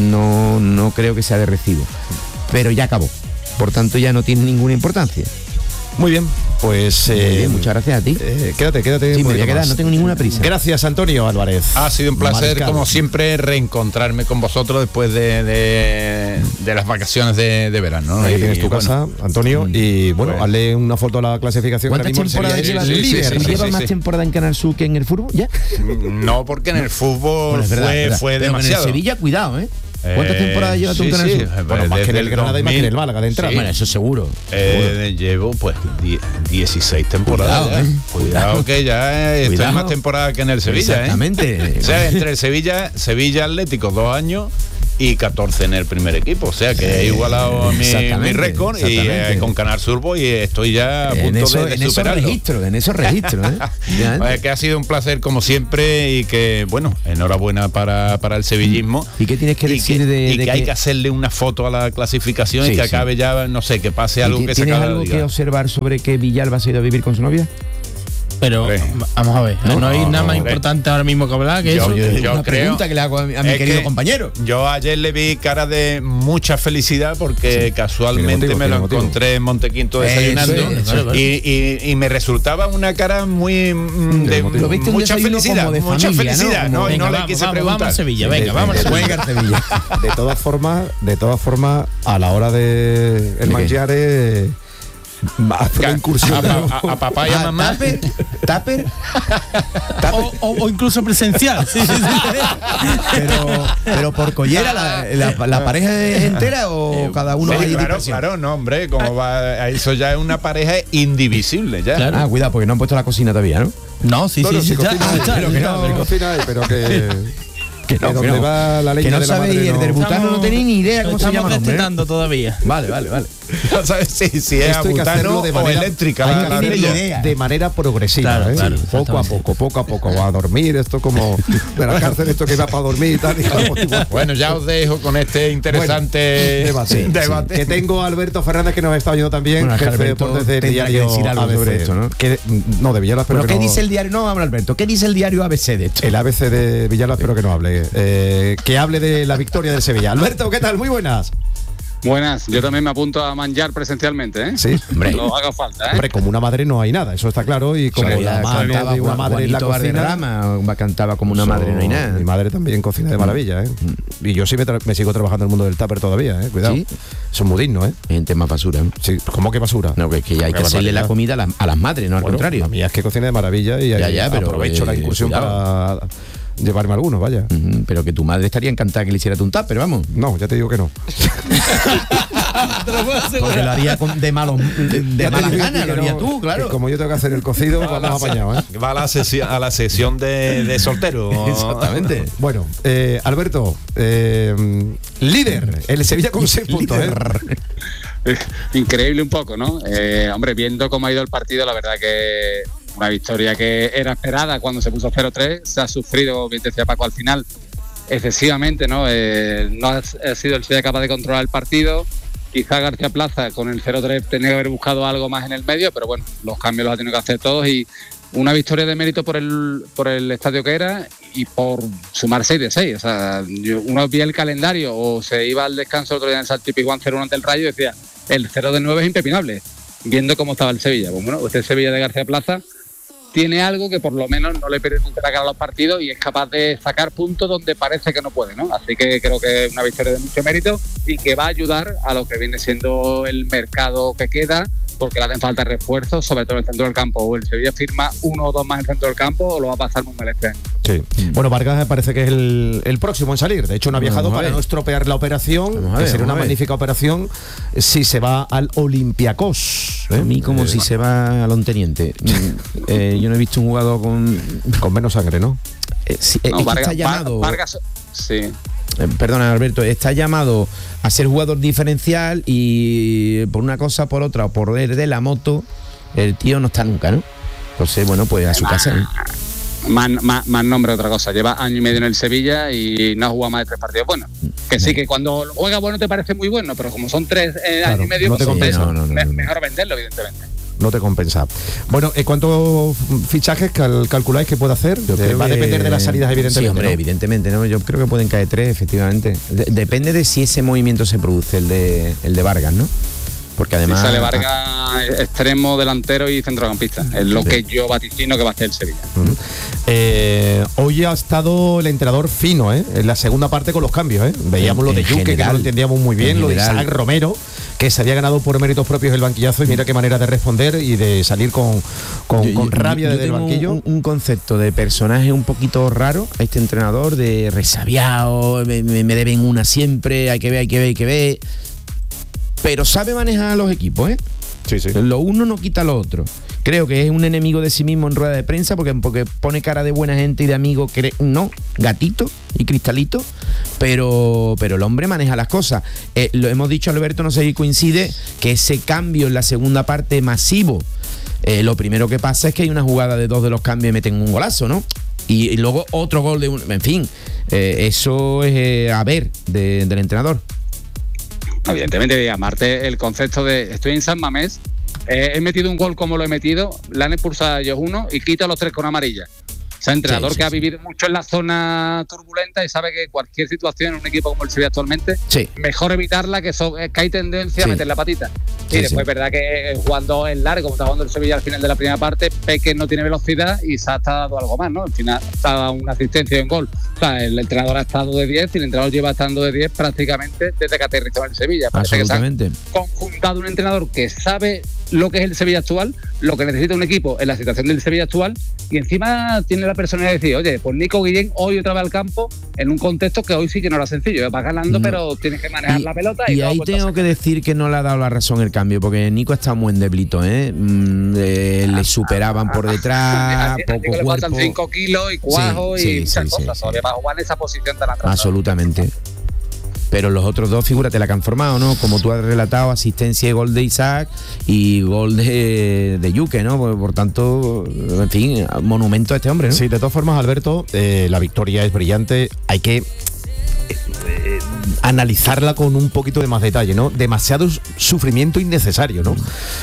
no, no creo que sea de recibo. Pero ya acabó. Por tanto, ya no tiene ninguna importancia. Muy bien, pues... Muy eh, bien, muchas gracias a ti. Eh, quédate, quédate. Sí, me voy a quedar, más. no tengo ninguna prisa. Gracias, Antonio Álvarez. Ha sido un placer, Mariscal. como siempre, reencontrarme con vosotros después de, de, de las vacaciones de, de verano, ¿no? Ahí Y, tienes tu bueno, casa, Antonio, y bueno, Bueno. hazle una foto a la clasificación. ¿Cuántas Ahora mismo el temporadas Sevilla llevas es sí, sí, líder? sí, sí, ¿Llevas sí, más sí. temporada en Canal Sur que en el fútbol? ¿Ya? No, porque en el fútbol Bueno, es verdad, fue, es verdad. fue Pero demasiado. En el Sevilla, cuidado, ¿eh? ¿Cuántas Eh, temporadas llevas tú en sí, Canal sí, Sur? Bueno, más que en desde el Granada y más que en el Málaga de entrada. Sí. Bueno, eso seguro. Eh, llevo pues die- dieciséis temporadas. Cuidado, ya. eh. Cuidado que ya estoy Cuidado. más temporada que en el Sevilla. Exactamente. ¿eh? O sea, entre el Sevilla, Sevilla Atlético dos años y catorce en el primer equipo, o sea que he igualado mi, mi récord y eh, con Canal Sur voy y estoy ya a punto en eso, de, de en superarlo. Esos registros, en esos registros, ¿eh? Pues que ha sido un placer como siempre y que, bueno, enhorabuena para, para el sevillismo. ¿Y qué tienes que decir que, de, y de que, que hay que hacerle una foto a la clasificación sí, y que sí. acabe ya, no sé, que pase algo que se acabe. ¿Tienes algo que observar sobre que Villalba se ha ido a vivir con su novia? Pero hombre, vamos a ver, no, no hay no, nada más hombre. importante ahora mismo que hablar que yo, eso. Yo, yo una creo, pregunta que le hago a mi, a mi querido compañero. Yo ayer le vi cara de mucha felicidad porque sí, casualmente motivo, me lo encontré motivo. en Montequinto desayunando eso es, eso es. Y, y, y me resultaba una cara muy de, ¿Lo viste mucha felicidad, de mucha familia, felicidad, ¿no? ¿no? Venga, y no vamos, le quise vamos, preguntar. Vamos a Sevilla, venga, vamos a Sevilla. De todas formas, de todas formas, a la hora de el manjar es a, incursión a, a, a papá y a mamá tupper, tupper, o, o, o incluso presencial sí, sí, sí. pero pero por collera la, la, la pareja es entera o cada uno sí, hay claro dispersión. Claro no hombre como va eso ya es una pareja indivisible ya claro. Ah, cuidado porque no han puesto la cocina todavía, ¿no? No, sí, no, sí, no, sí, sí está, cocina, está, pero que no, cocina hay, pero que que no, que donde no. va la leña que no de la sabéis, madre, el no. derbutano no tenéis ni idea cómo se llama. Estamos destetando todavía. Vale, vale, vale. No sabes si, si es Esto hay que hacerlo de manera, o eléctrica. Hay la, que la idea. De manera progresiva, claro, ¿eh? claro, poco a poco, poco a poco. Va a dormir, esto como de la cárcel, esto que va para dormir y tal. Y bueno, ya os dejo con este interesante bueno, debate. Sí, debate. Sí. Que tengo a Alberto Fernández que nos está oyendo también, bueno, jefe de deportes del diario decir algo A B C sobre esto, ¿no? Que, no, de Villalba, pero ¿qué no, dice el diario? No, vamos Alberto. ¿Qué dice el diario A B C de esto? El A B C de Villalba, espero que no hable. Eh, que hable de la victoria del Sevilla. Alberto, ¿qué tal? Muy buenas. Buenas, yo también me apunto a manjar presencialmente, ¿eh? Sí, hombre. No haga falta, ¿eh? Hombre, como una madre no hay nada, eso está claro. Y como claro, la mano de una madre en la cocina. Rama, cantaba como una so, madre no hay nada. Mi madre también cocina de maravilla, ¿eh? Y yo sí me, me sigo trabajando en el mundo del tupper todavía, ¿eh? Cuidado. ¿Sí? Son muy dignos, ¿eh? En tema basura. ¿eh? Sí, ¿cómo que basura? No, que, es que ya hay que hacerle la comida a las, a las madres, no al bueno, contrario. A mí es que cocina de maravilla y ya, ya, pero aprovecho eh, la incursión cuidado. para llevarme algunos, vaya. Uh-huh, pero que tu madre estaría encantada que le hiciera un tupper, vamos. No, ya te digo que no. Porque lo haría con, de malos de, de malas ganas, lo haría tú, claro. Como yo tengo que hacer el cocido, vamos apañados, ¿eh? Va a la sesión, a la sesión de, de soltero. Exactamente. Bueno, eh, Alberto, eh, líder, el Sevilla con seis puntos, ¿eh? Increíble un poco, ¿no? Eh, hombre, viendo cómo ha ido el partido, la verdad que una victoria que era esperada cuando se puso cero tres, se ha sufrido, bien decía Paco, al final excesivamente, ¿no? Eh, no ha, ha sido el Sevilla capaz de controlar el partido. Quizá García Plaza con el cero tres tenía que haber buscado algo más en el medio, pero bueno, los cambios los ha tenido que hacer todos y una victoria de mérito por el por el estadio que era y por sumar seis de seis. O sea, yo, uno veía el calendario o se iba al descanso el otro día en el Salto y Pizjuán cero uno ante el Rayo y decía, el cero de nueve es impepinable, viendo cómo estaba el Sevilla. Pues bueno, este Sevilla de García Plaza tiene algo que por lo menos no le permite atacar a los partidos y es capaz de sacar puntos donde parece que no puede, ¿no? Así que creo que es una victoria de mucho mérito y que va a ayudar a lo que viene siendo el mercado que queda, porque le hacen falta refuerzos, sobre todo en el centro del campo. O el Sevilla firma uno o dos más en el centro del campo o lo va a pasar muy mal este año. Sí. Bueno, Vargas me parece que es el, el próximo en salir. De hecho, no ha viajado para no estropear la operación, ver, que sería una magnífica operación si se va al Olympiacos. ¿eh? A mí como eh, si se va al Onteniente. eh, yo no he visto un jugador con... Con menos sangre, ¿no? Eh, sí, no, Vargas, está llamado... Vargas, sí. Perdona, Alberto, está llamado a ser jugador diferencial y por una cosa, por otra, o por de la moto, el tío no está nunca, ¿no? Entonces, bueno, pues a su casa, ¿no? Más, más, más nombre otra cosa. Lleva año y medio en el Sevilla y no ha jugado más de tres partidos buenos. Que sí, que cuando juega bueno te parece muy bueno, pero como son tres eh, claro, años y medio, no te pues compensa. no, No, no, no, no. mejor venderlo, evidentemente. No te compensa. Bueno, ¿cuántos fichajes cal, calculáis que puede hacer? Eh, va a depender de las salidas, evidentemente. Sí, hombre, ¿no? evidentemente, ¿no? Yo creo que pueden caer tres, efectivamente. De- depende de si ese movimiento se produce, el de el de Vargas, ¿no? Porque además... Si sale Vargas, extremo, delantero y centrocampista. Es lo que yo vaticino que va a hacer el Sevilla. Uh-huh. Eh, hoy ha estado el entrenador fino, ¿eh? En la segunda parte con los cambios, ¿eh? Veíamos lo de Yuque, que no lo entendíamos muy bien, lo de Isaac Romero, que se había ganado por méritos propios el banquillazo, y mira qué manera de responder y de salir con, con, Yo- con yo- rabia yo desde el tengo banquillo. Un, un concepto de personaje un poquito raro a este entrenador, de resabiado, me, me- me deben una siempre, hay que ver, hay que ver, hay que ver. Pero sabe manejar a los equipos, ¿eh? Sí, sí. Lo uno no quita lo otro. Creo que es un enemigo de sí mismo en rueda de prensa porque, porque pone cara de buena gente y de amigo, cre- no, gatito y cristalito, pero, pero el hombre maneja las cosas. Eh, lo hemos dicho, Alberto, no sé si coincide, que ese cambio en la segunda parte masivo, eh, lo primero que pasa es que hay una jugada de dos de los cambios y meten un golazo, ¿no? Y, y luego otro gol de un... En fin, eh, eso es eh, a ver de, del entrenador. Evidentemente, Marte, el concepto de estoy en San Mamés, eh, he metido un gol como lo he metido, le han expulsado a ellos uno y quita a los tres con amarilla. O sea, entrenador sí, sí, que sí. ha vivido mucho en la zona turbulenta y sabe que cualquier situación en un equipo como el Sevilla actualmente, sí. mejor evitarla, que, so, que hay tendencia sí. a meter la patita. Y sí, después es sí. verdad que jugando en largo, como está jugando el Sevilla al final de la primera parte, Peque no tiene velocidad y se ha dado algo más, ¿no? Al final está dado una asistencia en gol. O sea, el entrenador ha estado de diez y el entrenador lleva estando de diez prácticamente desde que aterrizó en el Sevilla. Parece Absolutamente. Que se ha conjuntado un entrenador que sabe lo que es el Sevilla actual, lo que necesita un equipo en la situación del Sevilla actual, y encima tiene la personalidad de decir, oye, pues Nico Guillén hoy otra vez al campo en un contexto que hoy sí que no era sencillo, vas ganando, no. pero tienes que manejar y, la pelota. Y, y ahí tengo que decir que no le ha dado la razón el cambio, porque Nico está muy endeblito, ¿eh? Mm, eh le superaban por detrás, a, a, poco a cuerpo. Le faltan cinco kilos y cuajo sí, y sí, muchas sí, cosas, sí, sí. va a jugar en esa posición tan atrás. Absolutamente. Pero los otros dos, figúrate la que han formado, ¿no? Como tú has relatado, asistencia y gol de Isaac y gol de, de Yuque, ¿no? Por, por tanto, en fin, monumento a este hombre, ¿no? Sí, de todas formas, Alberto, eh, la victoria es brillante. Hay que eh, analizarla con un poquito de más detalle, ¿no? Demasiado sufrimiento innecesario, ¿no?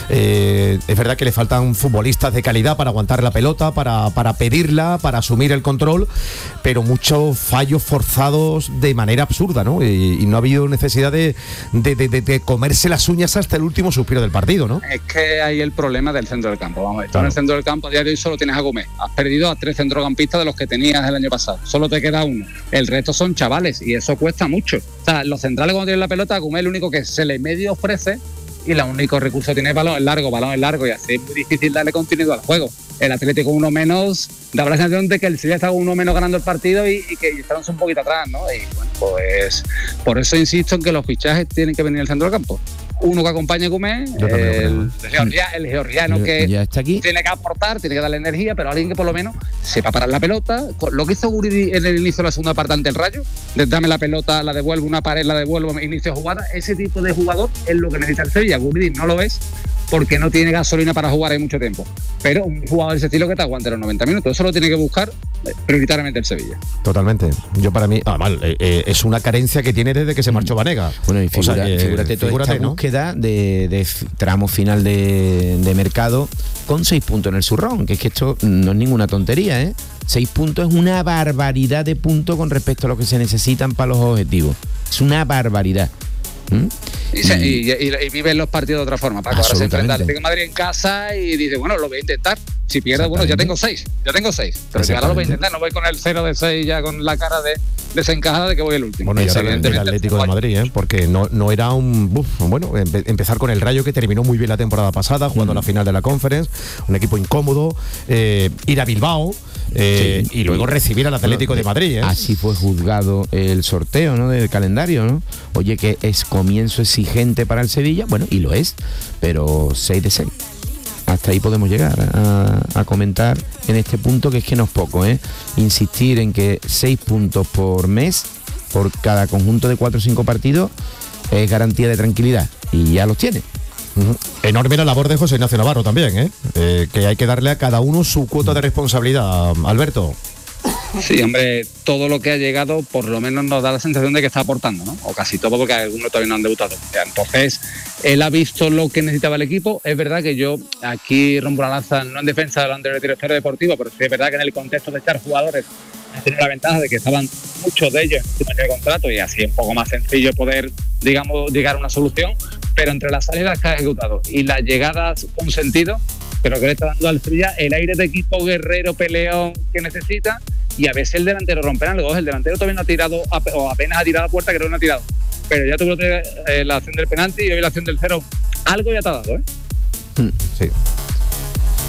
Eh, es verdad que le faltan futbolistas de calidad para aguantar la pelota, para, para pedirla, para asumir el control, pero muchos fallos forzados de manera absurda, ¿no? Y, y no ha habido necesidad de, de, de, de comerse las uñas hasta el último suspiro del partido, ¿no? Es que hay el problema del centro del campo. Vamos a ver, claro. En el centro del campo a día de hoy solo tienes a Gómez. Has perdido a tres centrocampistas de los que tenías el año pasado. Solo te queda uno. El resto son chavales y eso cuesta mucho. O sea, los centrales cuando tienen la pelota, Gómez es el único que se le medio ofrece y el único recurso que tiene es balón largo, balón largo, y así es muy difícil darle continuidad al juego. El Atlético uno menos, da la sensación de que el Sevilla está uno menos ganando el partido y, y que estamos un poquito atrás, ¿no? Y bueno, pues por eso insisto en que los fichajes tienen que venir al centro del campo. Uno que acompañe a Gómez, el, el, georgia, el georgiano que ya está aquí. Tiene que aportar, tiene que darle energía, pero alguien que por lo menos sepa parar la pelota. Lo que hizo Guridi en el inicio de la segunda parte ante el Rayo, de dame la pelota, la devuelvo, una pared, la devuelvo, inicio de jugada, ese tipo de jugador es lo que necesita el Sevilla. Guridi no lo es porque no tiene gasolina para jugar en mucho tiempo, pero un jugador de ese estilo que te aguante los noventa minutos, eso lo tiene que buscar prioritariamente el Sevilla. Totalmente. Yo para mí, ah, mal, eh, eh, es una carencia que tiene desde que se marchó Vanega. Bueno, y figura, o sea, eh, figúrate toda figúrate, esta ¿no? búsqueda de, de tramo final de, de mercado con seis puntos en el zurrón, que es que esto no es ninguna tontería, ¿eh? Seis puntos es una barbaridad de puntos con respecto a lo que se necesitan para los objetivos. Es una barbaridad. ¿Mm? Y, se, y, y, y viven los partidos de otra forma. Para ahora se enfrenta al Atlético de Madrid en casa y dice, bueno, lo voy a intentar. Si pierde, bueno, ya tengo seis. Ya tengo seis. Pero si ahora lo voy a intentar, no voy con el cero de seis ya con la cara de desencajada de que voy el último. Bueno, y ahora el Atlético de Madrid, ¿eh? Porque no, no era un... Uf, bueno, empe- empezar con el Rayo, que terminó muy bien la temporada pasada, jugando mm. la final de la Conference, un equipo incómodo, eh, ir a Bilbao, eh, sí, y luego recibir al Atlético no, de Madrid, ¿eh? Así fue juzgado el sorteo, ¿no? Del calendario, ¿no? Oye, que es comienzo exigente para el Sevilla, bueno, y lo es, pero seis de seis. Hasta ahí podemos llegar a, a comentar en este punto, que es que no es poco, ¿eh? Insistir en que seis puntos por mes, por cada conjunto de cuatro o cinco partidos, es garantía de tranquilidad, y ya los tiene. Uh-huh. Enorme la labor de José Ignacio Navarro también, ¿eh? Eh, que hay que darle a cada uno su cuota de responsabilidad, Alberto. Sí, hombre, todo lo que ha llegado por lo menos nos da la sensación de que está aportando, ¿no? O casi todo, porque algunos todavía no han debutado. Entonces, él ha visto lo que necesitaba el equipo. Es verdad que yo aquí rompo la lanza, no en defensa del anterior director deportivo, pero sí es verdad que en el contexto de echar jugadores ha tenido la ventaja de que estaban muchos de ellos en el contrato y así es un poco más sencillo poder, digamos, llegar a una solución. Pero entre las salidas que ha ejecutado y las llegadas con sentido, creo que le está dando al Sevilla el aire de equipo guerrero, peleón que necesita. Y a veces el delantero rompe algo. El delantero todavía no ha tirado, o apenas ha tirado a puerta, creo que no ha tirado. Pero ya tuvo eh, la acción del penalti y hoy la acción del cero. Algo ya te ha dado, ¿eh? Sí.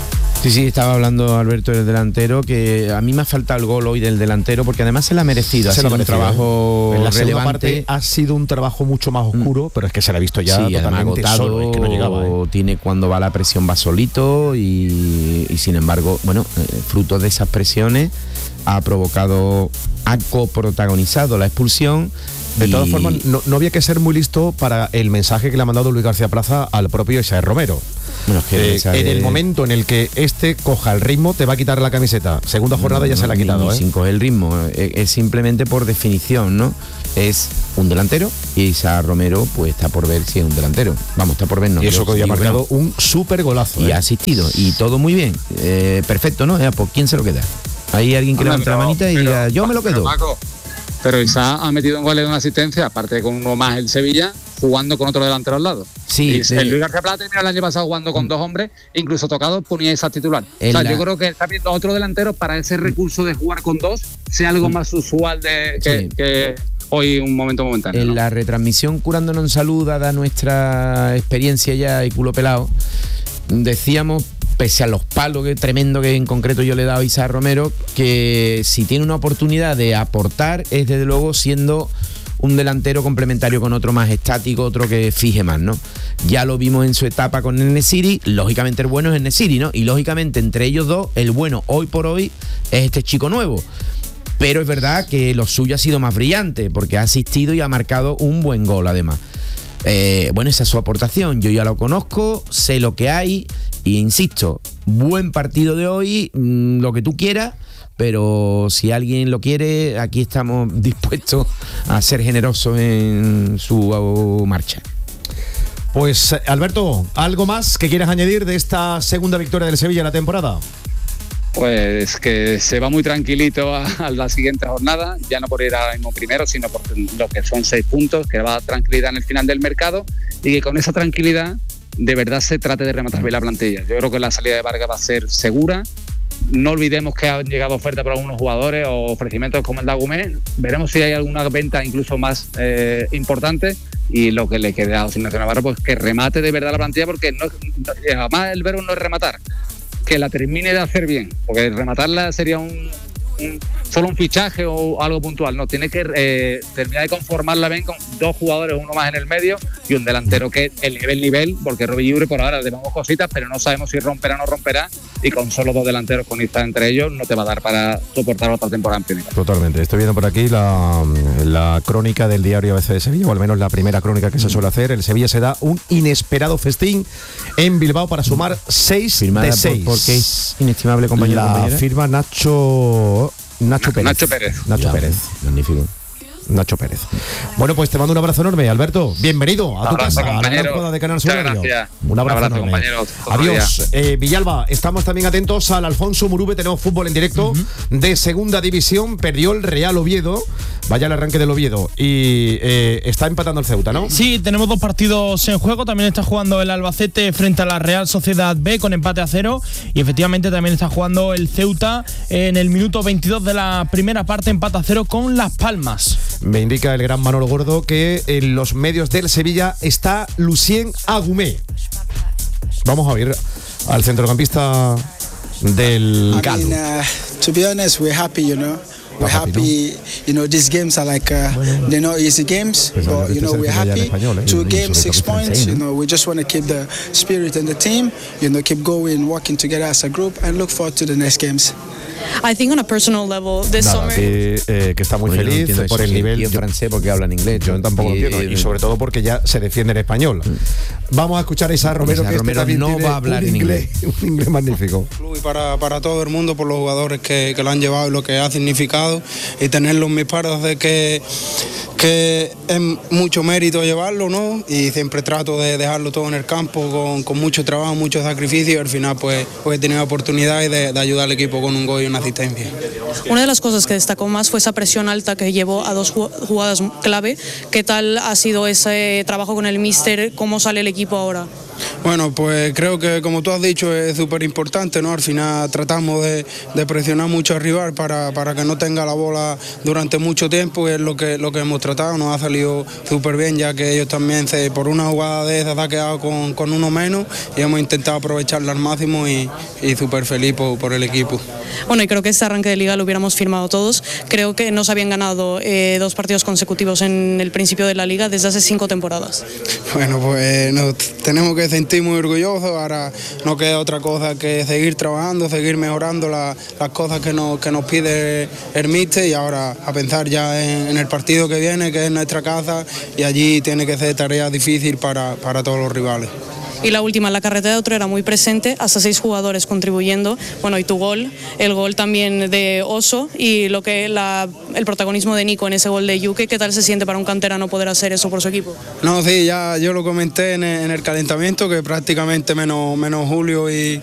Sí, sí, estaba hablando Alberto del delantero, que a mí me ha faltado el gol hoy del delantero, porque además se lo ha merecido, se ha sido un trabajo en la relevante. Parte ha sido un trabajo mucho más oscuro, mm. pero es que se le ha visto ya sí, totalmente agotado, solo, es que no llegaba, ¿eh? Tiene cuando va la presión va solito y, y sin embargo, bueno, eh, fruto de esas presiones ha provocado, ha coprotagonizado la expulsión. De todas formas, no, no había que ser muy listo para el mensaje que le ha mandado Luis García Plaza al propio Isaac Romero. Bueno, es que eh, esa en el momento en el que este coja el ritmo, te va a quitar la camiseta. Segunda jornada no, ya se la ha quitado. ¿eh? Sin coger el ritmo, es, es simplemente por definición, ¿no? Es un delantero y Isaac Romero pues está por ver si es un delantero. Vamos, está por ver, no. Y eso que hoy ha marcado un súper golazo. Y ¿eh? ha asistido, y todo muy bien. Eh, perfecto, ¿no? ¿Por quién se lo queda? Hay alguien que Hombre, levanta pero, la manita y diga, yo me lo quedo. Pero, pero Isaac ha metido un gol de una asistencia, aparte con uno más el Sevilla, jugando con otro delantero al lado. Sí, y el Luis García Plata terminó el año pasado jugando con dos hombres, incluso tocado ponía esa titular. O sea, la... yo creo que está viendo otro delantero para ese recurso de jugar con dos, sea algo más usual de que, sí. que hoy un momento momentáneo. En ¿no? la retransmisión Curándonos en Salud, dada nuestra experiencia ya y culo pelado, decíamos, pese a los palos que tremendo que en concreto yo le he dado a Isaac Romero, que si tiene una oportunidad de aportar es desde luego siendo un delantero complementario con otro más estático, otro que fije más, ¿no? Ya lo vimos en su etapa con el Nesiri, lógicamente el bueno es el Nesiri, ¿no? Y lógicamente entre ellos dos, el bueno hoy por hoy es este chico nuevo. Pero es verdad que lo suyo ha sido más brillante, porque ha asistido y ha marcado un buen gol además. Eh, bueno, esa es su aportación, yo ya lo conozco, sé lo que hay, y insisto, buen partido de hoy, mmm, lo que tú quieras, pero si alguien lo quiere, aquí estamos dispuestos a ser generosos en su marcha. Pues Alberto, ¿algo más que quieras añadir de esta segunda victoria del Sevilla en la temporada? Pues que se va muy tranquilito a, a la siguiente jornada, ya no por ir ahora mismo primero, sino por lo que son seis puntos, que va a tranquilidad en el final del mercado, y que con esa tranquilidad de verdad se trate de rematar bien la plantilla. Yo creo que la salida de Vargas va a ser segura. No olvidemos que han llegado ofertas para algunos jugadores o ofrecimientos como el de Agumé. Veremos si hay alguna venta incluso más eh, importante, y lo que le queda a Ignacio Navarro, pues que remate de verdad la plantilla, porque no, jamás el verbo no es rematar, que la termine de hacer bien, porque rematarla sería un, un solo un fichaje o algo puntual. No, tiene que eh, terminar de conformarla bien con dos jugadores, uno más en el medio y un delantero que eleve el nivel, porque Robbie Lliure por ahora le damos cositas, pero no sabemos si romperá o no romperá, y con solo dos delanteros con Ista entre ellos no te va a dar para soportar otra temporada en primera. Totalmente. Estoy viendo por aquí la, la crónica del diario A B C de Sevilla, o al menos la primera crónica que se suele hacer. El Sevilla se da un inesperado festín en Bilbao para sumar seis de seis. Por, porque es inestimable, compañero. La compañera. firma Nacho Nacho Pérez. Nacho Pérez. Nacho ya, Pérez. Magnífico. Nacho Pérez. Bueno, pues te mando un abrazo enorme, Alberto. Bienvenido a tu abrazo, casa, a la gran jugada de Canal Sur Radio. Un abrazo, un abrazo enorme. compañero. Adiós. Eh, Villalba, estamos también atentos al Alfonso Murube. Tenemos fútbol en directo uh-huh. de segunda división. Perdió el Real Oviedo. Vaya el arranque del Oviedo. Y eh, está empatando el Ceuta, ¿no? Sí, tenemos dos partidos en juego. También está jugando el Albacete frente a la Real Sociedad B con empate a cero. Y efectivamente también está jugando el Ceuta en el minuto veintidós de la primera parte, empate a cero con Las Palmas. Me indica el gran Manolo Gordo que en los medios del Sevilla está Lucien Agumé. Vamos a ver al centrocampista del Galo. I mean, uh, to be honest, we're happy, you know. We're happy, you know, these games are like, uh, they're not easy games, but, you know, we're happy. Two games, six points, you know, we just want to keep the spirit in the team, you know, keep going, working together as a group, and look forward to the next games. I think on a personal level this Nada, summer que, eh, que está muy bueno, feliz no por el nivel yo, francés porque hablan inglés. Yo tampoco y, lo entiendo, y sobre todo porque ya se defiende en español. Vamos a escuchar a Isaac Romero, Isaac que Romero este no va a hablar un en inglés, inglés. Un inglés magnífico. Y para, para todo el mundo, por los jugadores que, que lo han llevado y lo que ha significado, y tenerlo en mis pares de que, que es mucho mérito llevarlo, ¿no? Y siempre trato de dejarlo todo en el campo con, con mucho trabajo, mucho sacrificio, y al final pues, pues he tenido oportunidad de, de ayudar al equipo con un gol y una asistencia. Una de las cosas que destacó más fue esa presión alta que llevó a dos jugadas clave. ¿Qué tal ha sido ese trabajo con el míster? ¿Cómo sale el equipo ahora? Bueno, pues creo que como tú has dicho es súper importante, ¿no? Al final tratamos de, de presionar mucho al rival para, para que no tenga la bola durante mucho tiempo, y es lo que, lo que hemos tratado, nos ha salido súper bien, ya que ellos también se, por una jugada de esas ha quedado con, con uno menos y hemos intentado aprovecharla al máximo y, y súper feliz por, por el equipo. Bueno, y creo que este arranque de liga lo hubiéramos firmado todos. Creo que no se habían ganado eh, dos partidos consecutivos en el principio de la liga desde hace cinco temporadas. Bueno, pues nos tenemos que sentir muy orgullosos. Ahora no queda otra cosa que seguir trabajando, seguir mejorando la, las cosas que nos, que nos pide el míster, y ahora a pensar ya en, en el partido que viene, que es nuestra casa, y allí tiene que ser tarea difícil para, para todos los rivales. Y la última, la carrera de otro era muy presente, hasta seis jugadores contribuyendo. Bueno, y tu gol, el gol también de Oso, y lo que la, el protagonismo de Nico en ese gol de Yuke. ¿Qué tal se siente para un canterano poder hacer eso por su equipo? No, sí, ya yo lo comenté en el, en el calentamiento, que prácticamente menos, menos Julio y...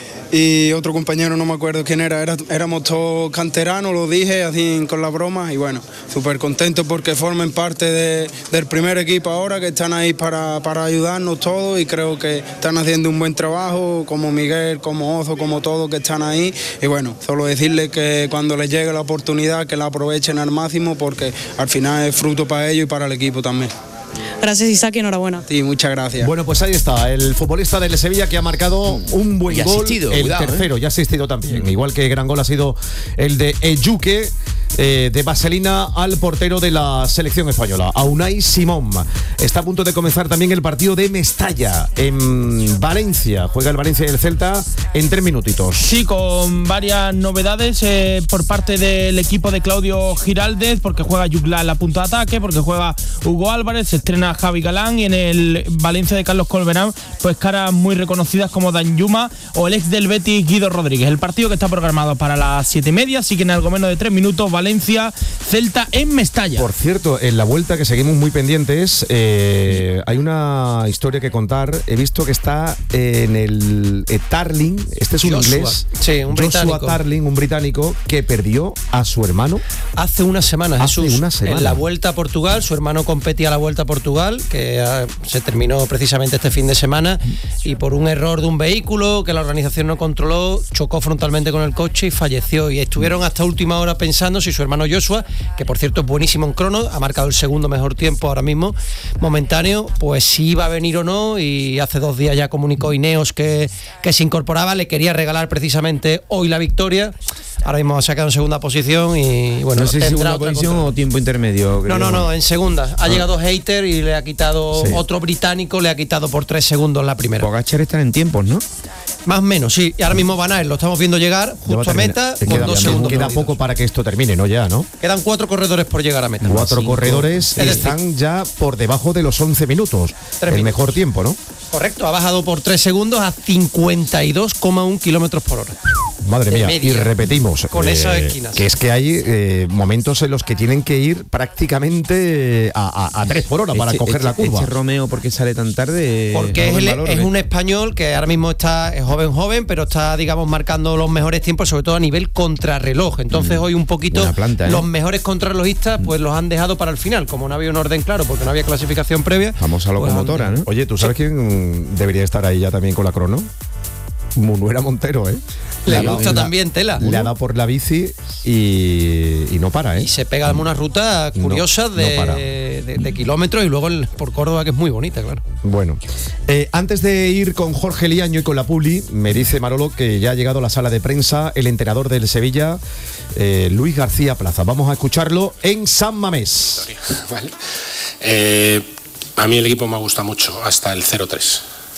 y otro compañero, no me acuerdo quién era, era éramos todos canteranos, lo dije así con la broma, y bueno, súper contento porque formen parte de, del primer equipo ahora, que están ahí para, para ayudarnos todos, y creo que están haciendo un buen trabajo, como Miguel, como Ozo, como todos que están ahí, y bueno, solo decirles que cuando les llegue la oportunidad que la aprovechen al máximo, porque al final es fruto para ellos y para el equipo también. Gracias, Isaac, y enhorabuena. Sí, muchas gracias. Bueno, pues ahí está, el futbolista del Sevilla que ha marcado un buen y gol, asistido, el cuidado, tercero, ¿eh? ya ha asistido también. Igual que gran gol ha sido el de Ejuke, eh, de Vaselina al portero de la selección española, a Unai Simón. Está a punto de comenzar también el partido de Mestalla en Valencia. Juega el Valencia y el Celta en tres minutitos. Sí, con varias novedades eh, por parte del equipo de Claudio Giraldez, porque juega Yugla en la punta de ataque, porque juega Hugo Álvarez, se estrena Javi Galán, y en el Valencia de Carlos Colberán, pues caras muy reconocidas como Dan Yuma o el ex del Betis Guido Rodríguez. El partido que está programado para las siete y media, así que en algo menos de tres minutos, Valencia, Celta en Mestalla. Por cierto, en la vuelta que seguimos muy pendientes, eh, hay una historia que contar. He visto que está en el eh, Tarling, este es un Joshua. inglés, Sí, un Joshua británico. Tarling, un británico que perdió a su hermano Hace una semana, Hace Jesús, una semana. en la Vuelta a Portugal. Su hermano competía la Vuelta a Portugal, que uh, se terminó precisamente este fin de semana, y por un error de un vehículo que la organización no controló, chocó frontalmente con el coche y falleció. Y estuvieron hasta última hora pensando si su hermano Joshua, que por cierto es buenísimo en crono, ha marcado el segundo mejor tiempo ahora mismo, momentáneo, pues si iba a venir o no. Y hace dos días ya comunicó Ineos que, que se incorporaba, le quería regalar precisamente hoy la victoria. Ahora mismo ha sacado en segunda posición y bueno, no sé si tendrá segunda otra posición contra- o tiempo intermedio. No, creo. no, no, en segunda. Ha Ah. llegado Hater y le ha quitado, Sí. otro británico le ha quitado por tres segundos la primera. Pogacar está en tiempos, ¿no? Más o menos, sí. Y ahora mismo Van Aert lo estamos viendo llegar Ya va justo a terminar. meta Te con queda, dos queda segundos. perdidos. poco para que esto termine, ¿no? Ya, ¿no? Quedan cuatro corredores por llegar a meta. Cuatro Cinco. corredores Es decir, están ya por debajo de los once minutos. Tres el minutos. mejor tiempo, ¿no? Correcto, ha bajado por tres segundos a cincuenta y dos coma uno kilómetros por hora. Madre De mía, media. y repetimos. Con esas esquinas. Que es que hay eh, momentos en los que tienen que ir prácticamente a, a, a tres por hora para Este- coger este- la curva. Este Romeo, ¿por qué sale tan tarde? Porque es, Robert el- Valor, es ¿qué? un español que ahora mismo está es joven, joven, pero está, digamos, marcando los mejores tiempos, sobre todo a nivel contrarreloj. Entonces, hoy un poquito buena planta, ¿eh? los mejores contrarrelojistas pues los han dejado para el final. Como no había un orden claro, porque no había clasificación previa. Famosa pues locomotora, han- ¿no? Oye, ¿tú sabes quién debería estar ahí ya también con la crono? Munuera Montero, ¿eh? Le ha dado- gusta también tela. Le ha dado por la bici y, y no para, ¿eh? Y se pega una ruta No, curiosa no de, para. de- de kilómetros, y luego el- por Córdoba, que es muy bonita, claro. Bueno, eh, antes de ir con Jorge Liaño y con la Publi, me dice Manolo que ya ha llegado a la sala de prensa el entrenador del Sevilla, eh, Luis García Plaza. Vamos a escucharlo en San Mamés. Vale. Eh, a mí el equipo me gusta mucho, hasta el cero tres.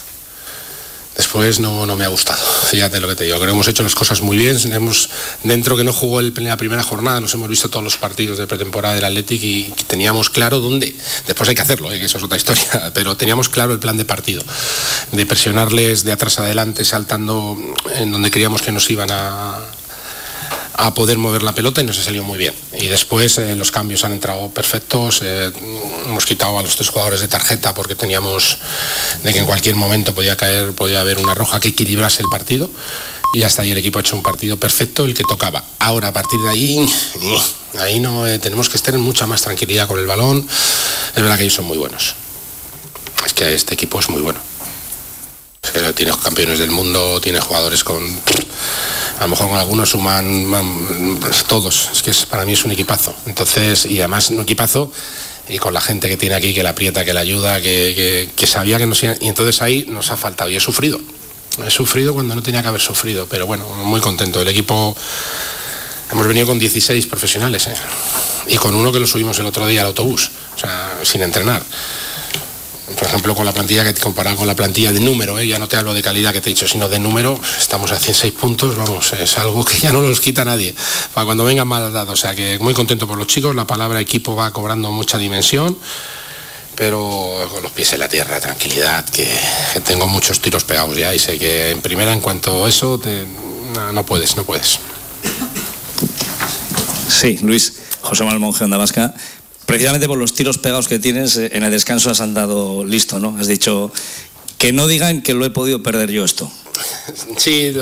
Después no, no me ha gustado, fíjate lo que te digo. Creo que hemos hecho las cosas muy bien. Hemos, dentro que no jugó el, la primera jornada, nos hemos visto todos los partidos de pretemporada del Athletic y teníamos claro dónde. Después hay que hacerlo, ¿eh? Que eso es otra historia, pero teníamos claro el plan de partido, de presionarles de atrás adelante, saltando en donde creíamos que nos iban a... a poder mover la pelota, y nos ha salido muy bien. Y después eh, los cambios han entrado perfectos, eh, hemos quitado a los tres jugadores de tarjeta porque teníamos de que en cualquier momento podía caer, podía haber una roja que equilibrase el partido, y hasta ahí el equipo ha hecho un partido perfecto, el que tocaba. Ahora, a partir de ahí, ahí no eh, tenemos que estar en mucha más tranquilidad con el balón. Es verdad que ellos son muy buenos. Es que este equipo es muy bueno. que tiene campeones del mundo, tiene jugadores con, a lo mejor con algunos suman pues, todos, es que es, para mí es un equipazo, entonces, y además un equipazo y con la gente que tiene aquí, que la aprieta, que la ayuda, que, que, que sabía que nos iba, y entonces ahí nos ha faltado, y he sufrido, he sufrido cuando no tenía que haber sufrido, pero bueno, muy contento, el equipo, hemos venido con dieciséis profesionales, ¿eh? Y con uno que lo subimos el otro día al autobús, o sea, sin entrenar. Por ejemplo, con la plantilla, que comparado con la plantilla de número, ¿eh? Ya no te hablo de calidad que te he dicho, sino de número, estamos a ciento seis puntos, vamos, es algo que ya no los quita nadie, para cuando vengan mal dados, o sea que muy contento por los chicos, la palabra equipo va cobrando mucha dimensión, pero con los pies en la tierra, tranquilidad, que, que tengo muchos tiros pegados ya y sé que en primera, en cuanto a eso, te, no, no puedes, no puedes. Sí, Luis, José Manuel Monge, Onda Vasca. Precisamente por los tiros pegados que tienes, en el descanso has andado listo, ¿no? Has dicho que no digan que lo he podido perder yo esto. Sí,